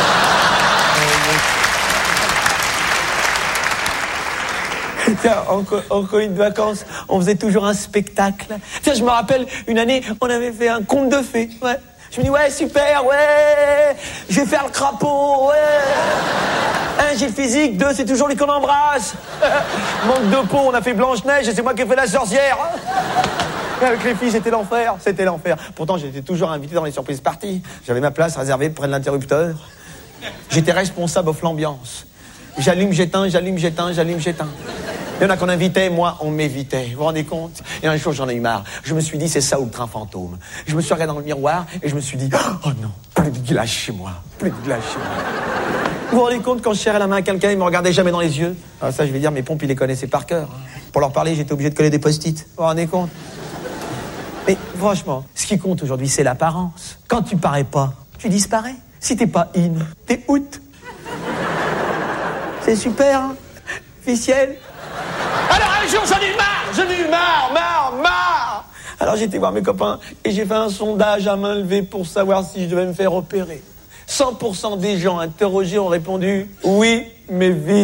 Tiens, en, co- en colonie de vacances, on faisait toujours un spectacle. Tiens, je me rappelle, une année, on avait fait un conte de fées. Ouais. Je me dis, ouais, super, ouais, je vais faire le crapaud, ouais. Un, j'ai le physique, deux, c'est toujours lui qu'on embrasse. Manque de peau, on a fait Blanche-Neige et c'est moi qui ai fait la sorcière. Et avec les filles, c'était l'enfer, c'était l'enfer. Pourtant, j'étais toujours invité dans les surprises parties. J'avais ma place réservée près de l'interrupteur. J'étais responsable of l'ambiance. J'allume, j'éteins, j'allume, j'éteins, j'allume, j'éteins. Il y en a qu'on invitait, moi, on m'évitait. Vous vous rendez compte? Et un jour, j'en ai eu marre. Je me suis dit, c'est ça ou le train fantôme. Je me suis regardé dans le miroir et je me suis dit, oh non, plus de glace chez moi, plus de glace chez moi. Vous vous rendez compte, quand je serrais la main à quelqu'un, il me regardait jamais dans les yeux? Ah, ça, je vais dire, mes pompes, ils les connaissaient par cœur. Pour leur parler, j'étais obligé de coller des post-it. Vous vous rendez compte? Mais franchement, ce qui compte aujourd'hui, c'est l'apparence. Quand tu parais pas, tu disparais. Si t'es pas in, t'es out. C'est super, hein? Ficiel. Alors un jour, j'en ai eu marre, j'en ai eu marre, marre, marre. Alors j'ai été voir mes copains et j'ai fait un sondage à main levée pour savoir si je devais me faire opérer. cent pour cent des gens interrogés ont répondu « Oui, mais vite ».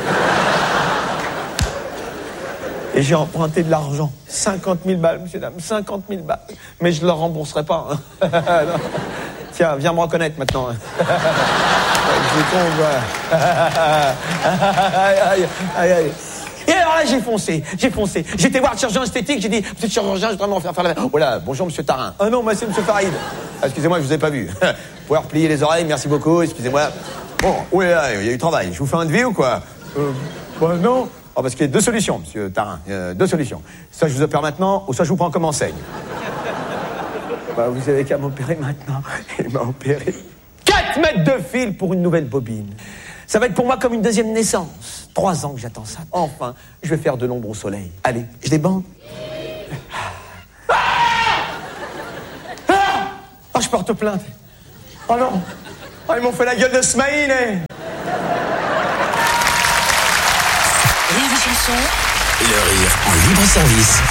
Et j'ai emprunté de l'argent. cinquante mille balles, monsieur, dame, cinquante mille balles. Mais je ne leur rembourserai pas. Hein. Tiens, viens me reconnaître maintenant. C'est con, quoi. Aïe, aïe, aïe, aïe. Et alors là, j'ai foncé, j'ai foncé. J'étais voir le chirurgien esthétique, j'ai dit, monsieur le chirurgien, je voudrais m'en faire faire la... Oh là, bonjour, monsieur Tarin. Ah non, moi, c'est monsieur Farid. Ah, excusez-moi, je vous ai pas vu. Vous pouvez replier les oreilles, merci beaucoup, excusez-moi. Bon, oui, il y a eu travail. Je vous fais un devis ou quoi? Euh, bah non. Oh, parce qu'il y a deux solutions, monsieur Tarin. Euh, deux solutions. Soit je vous opère maintenant, ou soit je vous prends comme enseigne. Bah, vous avez qu'à m'opérer maintenant. Il m'a opéré. quatre mètres de fil pour une nouvelle bobine. Ça va être pour moi comme une deuxième naissance. Trois ans que j'attends ça. Enfin, je vais faire de l'ombre au soleil. Allez, je débande. Ah ah oh, je porte plainte. Oh non. Oh, ils m'ont fait la gueule de Smaïn, eh. Rire et chanson. Le rire en libre service.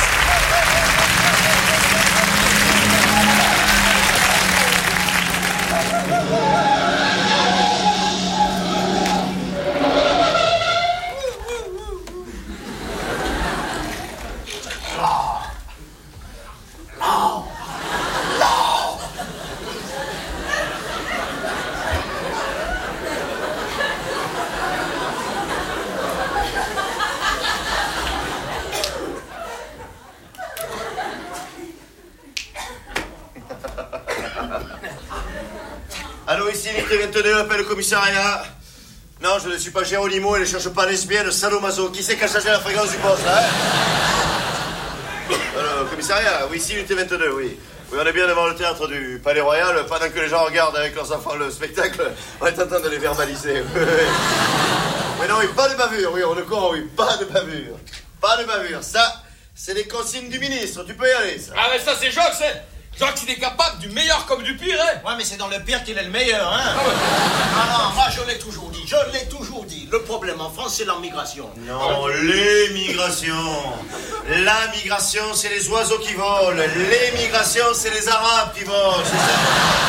Allô, ici unité vingt-deux, appelle le commissariat. Non, je ne suis pas Géronimo et ne cherche pas lesbienne, sadomaso. Qui c'est qui a changé la fréquence du poste, là, hein? Alors, commissariat, oui, ici unité vingt-deux, oui. Oui, on est bien devant le théâtre du Palais Royal. Pendant que les gens regardent avec leurs enfants le spectacle, on est en train de les verbaliser. Mais non, oui, pas de bavure, oui, on le croit, oui, pas de bavure. Pas de bavure, ça, c'est les consignes du ministre, tu peux y aller, ça. Ah, mais ça, c'est Jacques, c'est... Jacques, il est capable du meilleur comme du pire, hein. Ouais, mais c'est dans le pire qu'il est le meilleur, hein. Ah, ouais. Ah non, moi, je l'ai toujours dit, je l'ai toujours dit. Le problème en France, c'est la migration. Non, l'émigration. La migration, c'est les oiseaux qui volent. L'émigration, c'est les Arabes qui volent, c'est ça.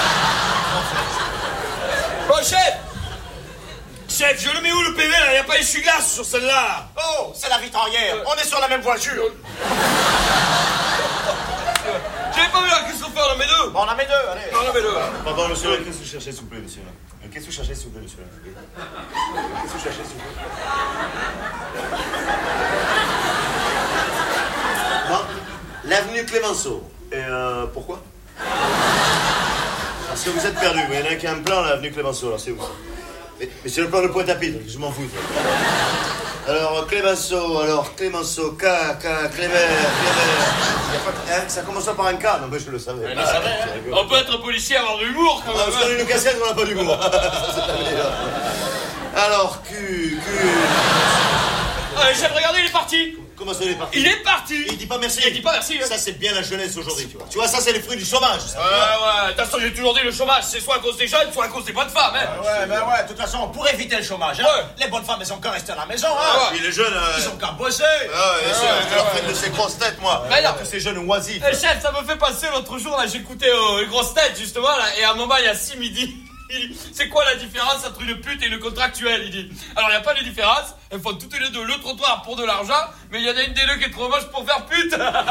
Bon, chef. Chef, je le mets où, le P V, là? Il n'y a pas essuie-glace sur celle-là. Oh, c'est la vitrière. On est sur la même voiture. J'avais pas vu là, qu'est-ce qu'on fait? On en met deux. Bon, on en met deux, allez. On en met deux. Pardon, monsieur, qu'est-ce que vous cherchez, s'il vous plaît, monsieur? Qu'est-ce que vous cherchez, s'il vous plaît, monsieur? Qu'est-ce que vous cherchez, s'il vous plaît? Non, l'avenue Clémenceau. Et euh, pourquoi? Parce que vous êtes perdu. Il y en a qui a un plan, l'avenue Clémenceau, là, c'est où? Mais, mais c'est le plan de Pointe-à-Pitre, je m'en fous. Alors, Clémenceau, alors, Clémenceau, K, K, Clémer, Clémer. Hein, ça commence par un K, non, mais je le savais. Ah, savais hein. On peut être policier, avoir de l'humour, quand même. Ah, parce qu'on a une cassette, on n'a pas d'humour. Alors, Q, Q. Euh, chef, regardez, il est parti. Comment ça, il est parti? Il est parti. Il dit pas merci. Il dit pas merci. Hein. Ça, c'est bien la jeunesse aujourd'hui, tu vois. Tu vois, ça, c'est les fruits du chômage. Ça, ouais, ouais. De toute façon, j'ai toujours dit le chômage, c'est soit à cause des jeunes, soit à cause des bonnes femmes. Hein. Ouais, ouais, ben ouais. De toute façon, pour éviter le chômage, hein, ouais. Les bonnes femmes, elles ont qu'à rester à la maison. Hein. Ouais. Puis les jeunes, euh... ils ont qu'à bosser. Ah, ouais, c'est ouais, leur fait de ces grosses têtes, moi. Mais non. Tous ces jeunes oisifs. Eh, chef, ça me fait passer l'autre jour, là, j'écoutais euh, les grosses têtes, justement, là, et à un moment, il y a six midi. C'est quoi la différence entre une pute et une contractuelle? Il dit. Alors, il n'y a pas de différence. Elles font toutes les deux le trottoir pour de l'argent, mais il y en a une des deux qui est trop moche pour faire pute. Ah,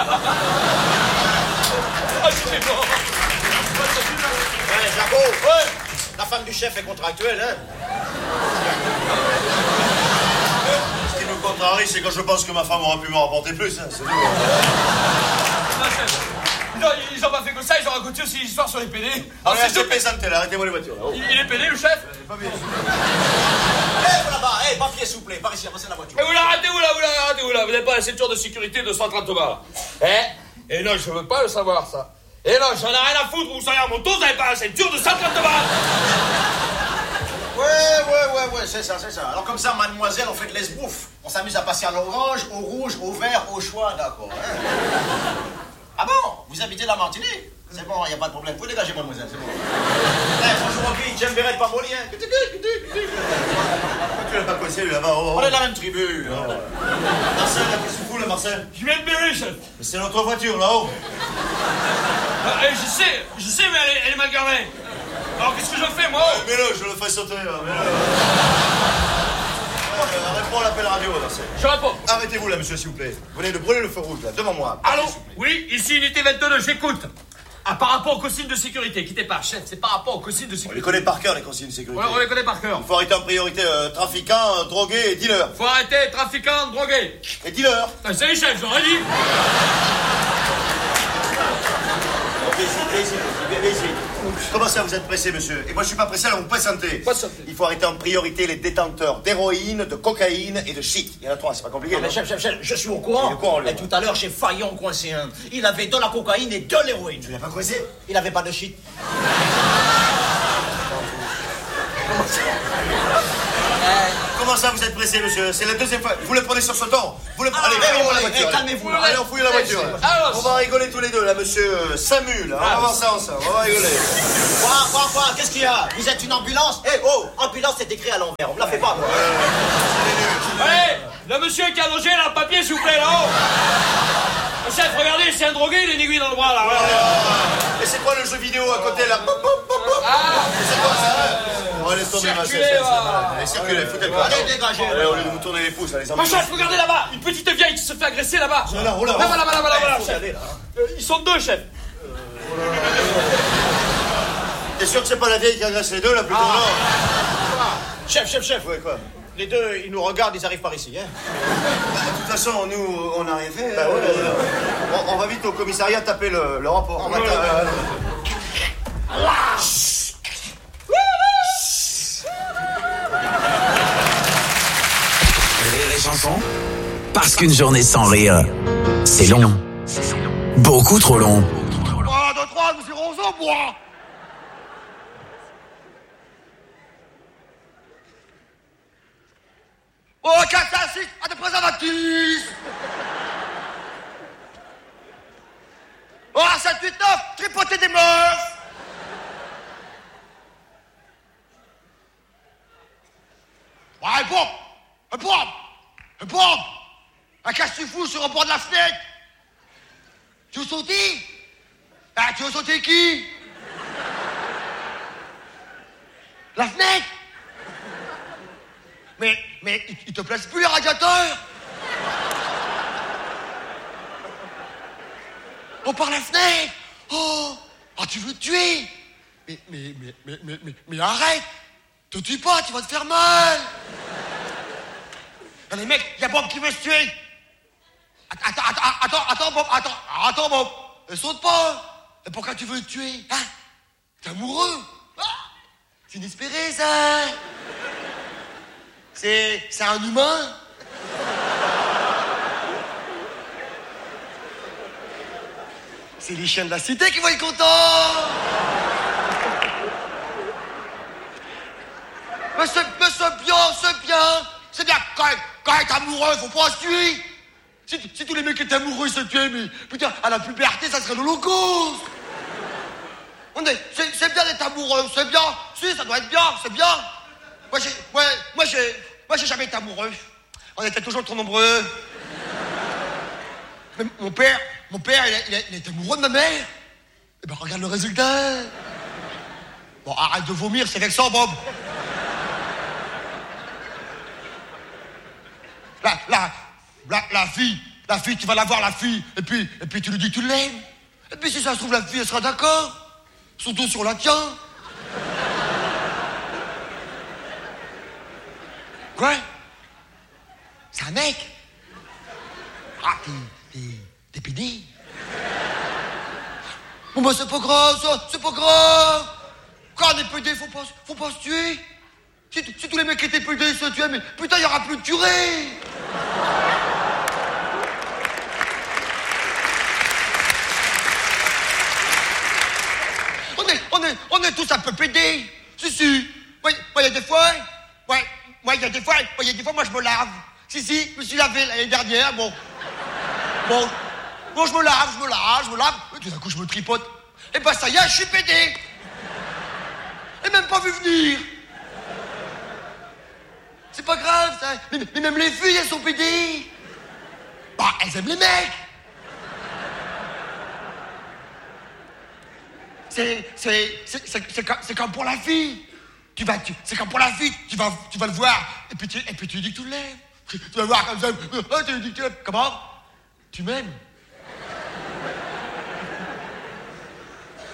c'est bon. Ouais, Jaco. Ouais. La femme du chef est contractuelle, hein. Ce qui me contrarie, c'est quand je pense que ma femme aurait pu m'en rapporter plus, hein. C'est tout. Non, ils ont pas fait que ça, ils ont raconté aussi l'histoire sur les pédés. Alors, c'est deux plaisanter, là, arrêtez-moi les voitures, là. Oh. Il, il est pédé, le chef? Pas bien. Eh, vous là-bas, eh, papier, s'il vous plaît, par ici, avancez la voiture. Eh, vous là, arrêtez-vous là, vous là, arrêtez-vous là, vous n'avez pas la ceinture de sécurité de cent trente balles. Eh? Et non, je veux pas le savoir, ça. Et non, j'en ai rien à foutre, vous savez, à mon dos, vous n'avez pas la ceinture de cent trente balles. Ouais, ouais, ouais, ouais, c'est ça, c'est ça. Alors comme ça, mademoiselle, on fait de l'esbouffe. On s'amuse à passer à l'orange, au rouge, au vert, au choix, d'accord, hein. Ah bon? Vous habitez la Martinique? C'est bon, il n'y a pas de problème. Vous pouvez dégager, mademoiselle, c'est bon. Eh, bonjour, Rocky, j'aime bien être pas molien. Tu l'as pas coincé, lui, là-bas? On est de la même tribu. Oh. Marcel, qu'est-ce que tu fous, là, Marcel? Je viens de bérer, chef. Mais c'est notre voiture, là-haut. Ah, eh, je sais, je sais, mais elle est, elle est mal garée. Alors, qu'est-ce que je fais, moi? euh, Mets-le, je le fais sauter, là, mets-le. Euh, réponds à l'appel radio, Marcel. Je réponds. Arrêtez-vous, là, monsieur, s'il vous plaît. Vous venez de brûler le feu rouge, là, devant moi. Allô? Oui, ici, unité vingt-deux, j'écoute. Ah, par rapport aux consignes de sécurité, quittez pas, chef, c'est par rapport aux consignes de On les sécurité. connaît par cœur, les consignes de sécurité. Ouais, on les connaît par cœur. Il faut arrêter en priorité euh, trafiquants, euh, drogués et dealers. Faut arrêter trafiquants, drogués. Et dealers. Ah, c'est les chefs, j'aurais dit. Viens ici, viens ici, viens ici. Comment ça, vous êtes pressé, monsieur? Et moi, je suis pas pressé, alors vous patientez. Il faut arrêter en priorité les détenteurs d'héroïne, de cocaïne et de shit. Il y en a trois, c'est pas compliqué. Non, mais non chef, chef, chef, je suis au courant. Il est au courant, lui. Et tout à l'heure, j'ai failli en coincer un. Il avait de la cocaïne et de l'héroïne. Tu l'as pas coincé? Il avait pas de shit. Comment ça, vous êtes pressé, monsieur? C'est la deuxième fois. Vous le prenez sur ce ton? Vous le Ah, allez, allez, réveillez-moi la allez, voiture. allez, calmez-vous, là. Allez, on fouille la voiture. Alors, On va rigoler tous les deux, là, monsieur euh, Samu, là. On va voir ça ensemble. On va rigoler. Quoi, quoi, quoi? Qu'est-ce qu'il y a? Vous êtes une ambulance? Eh, oh, ambulance, c'est écrit à l'envers. On me la fait pas, moi. Allez, le monsieur qui a allongé, là, le papier, s'il vous plaît, là-haut. Le chef, regardez, c'est un drogué, il a une aiguille dans le bras, là. Et c'est quoi le jeu vidéo à côté, là? Pop, pop, pop, pop. C'est quoi ça? On va laisser tomber, ma chef. Circulez, va. Allez, circulez, foutez le pas. Allez, dégagez. Allez, au lieu de vous tourner les pouces, allez, Ma chef, regardez là-bas, une petite vieille qui se fait agresser là-bas. Là, là, là, Là-bas, là-bas, là-bas, là-bas, faut y chef. aller, là. Euh, Ils sont deux, chef. T'es sûr que c'est pas la vieille qui agresse les deux, là, plutôt, non? Chef, chef, chef. Ouais, quoi? Les deux, ils nous regardent, ils arrivent par ici, hein. De toute façon, nous, on n'a rien fait. Bah, ouais, ouais. On, on va vite au commissariat taper le, le rapport. On va taper, euh, Rire et chanson, parce qu'une journée sans rire, c'est long. Beaucoup trop long. un, deux, trois, nous irons au bois. Oh, quatre, cinq, six, à des préservatifs. Oh, sept, huit, neuf, tripoter des meufs. Ouais, bon, un bon, un bon. Un qu'est-ce que tu fous sur le bord de la fenêtre? Tu veux sauter? Ah, tu veux sauter qui? La fenêtre? Mais, mais, il, il te place plus les radiateurs? Oh, par la fenêtre? Oh, ah, tu veux te tuer? Mais, mais, mais, mais, mais, mais, mais arrête! Te tue pas, tu vas te faire mal! Allez, mec, y a Bob qui veut se tuer! Attends, attends, attends, attends, Bob, attends, attends, Bob! Ne saute pas! Et pourquoi tu veux te tuer? Hein? T'es amoureux? Ah, c'est inespéré, ça! C'est... c'est un humain? C'est les chiens de la cité qui vont être contents! Mais c'est, mais c'est bien, c'est bien! C'est bien, quand, quand elle est amoureuse, faut pas se tuer! Si, si tous les mecs étaient amoureux, ils se tuaient, mais putain, à la puberté, ça serait l'Holocauste! On est, c'est, c'est bien d'être amoureux, c'est bien! Si, ça doit être bien, c'est bien! Moi, j'ai, ouais, moi, j'ai, moi, j'ai jamais été amoureux. On était toujours trop nombreux. Mais mon père, mon père, il, a, il, a, il était amoureux de ma mère. Eh ben, regarde le résultat. Bon, arrête de vomir, c'est vexant, Bob. La, la, la, la fille, la fille, tu vas la voir, la fille, et puis, et puis tu lui dis que tu l'aimes. Et puis si ça se trouve, la fille, elle sera d'accord. Surtout sur la tien. Quoi? C'est un mec? Ah, t'es, t'es, t'es pédé? Bon bah c'est pas grave, ça, c'est pas grave. Quand on est pédé, faut pas, faut pas se tuer. Si, si tous les mecs étaient pédés, ils se tuaient, mais putain, il y aura plus de tuerie. On est, on est, on est tous un peu pédés. Si, si. Moi, il y a des fois, ouais, moi, il y a des fois, il y a des fois, moi, je me lave. Si, si, je me suis lavé l'année dernière, bon. Bon, bon, je me lave, je me lave, je me lave. Et tout d'un coup, je me tripote. Et ben, ça y est, je suis pédé. Et même pas vu venir. C'est pas grave, ça. Mais, mais même les filles, elles sont pédées. Bah, elles aiment les mecs. C'est, c'est, c'est, c'est, c'est, comme, c'est comme pour la fille. Tu vas, tu, c'est comme pour la fille. Tu vas, tu vas le voir. Et puis tu, et puis tu lui dis que tu l'aimes. Tu vas voir comme ça. Oh, tu lui dis que tu l'aimes. Comment? Tu m'aimes?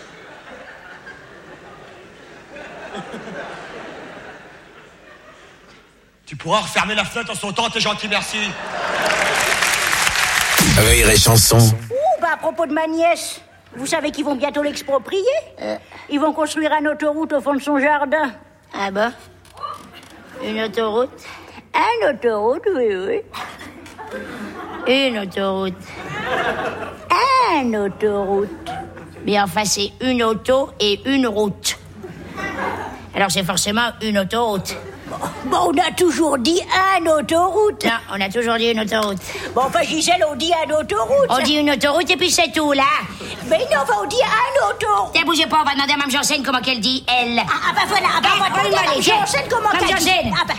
Tu pourras refermer la fenêtre en sautant, t'es gentil, merci. Rire et chanson. Ouh, bah à propos de ma nièce, vous savez qu'ils vont bientôt l'exproprier? euh. Ils vont construire une autoroute au fond de son jardin. Ah bah? Une autoroute? Une autoroute, oui, oui. Une autoroute. Une autoroute. Mais enfin, c'est une auto et une route. Alors c'est forcément une autoroute. Bon, on a toujours dit une autoroute. Non, on a toujours dit une autoroute. Bon, enfin, Gisèle, on dit une autoroute. On dit une autoroute et puis c'est tout, là. Mais non, enfin, on dit une autoroute. Tiens, bougez pas, on va demander à Mme Janssen comment qu'elle dit, elle. Ah, ah bah voilà, ah bah elle, voilà, Mme Janssen comment qu'elle dit. Mme Janssen, ah bah.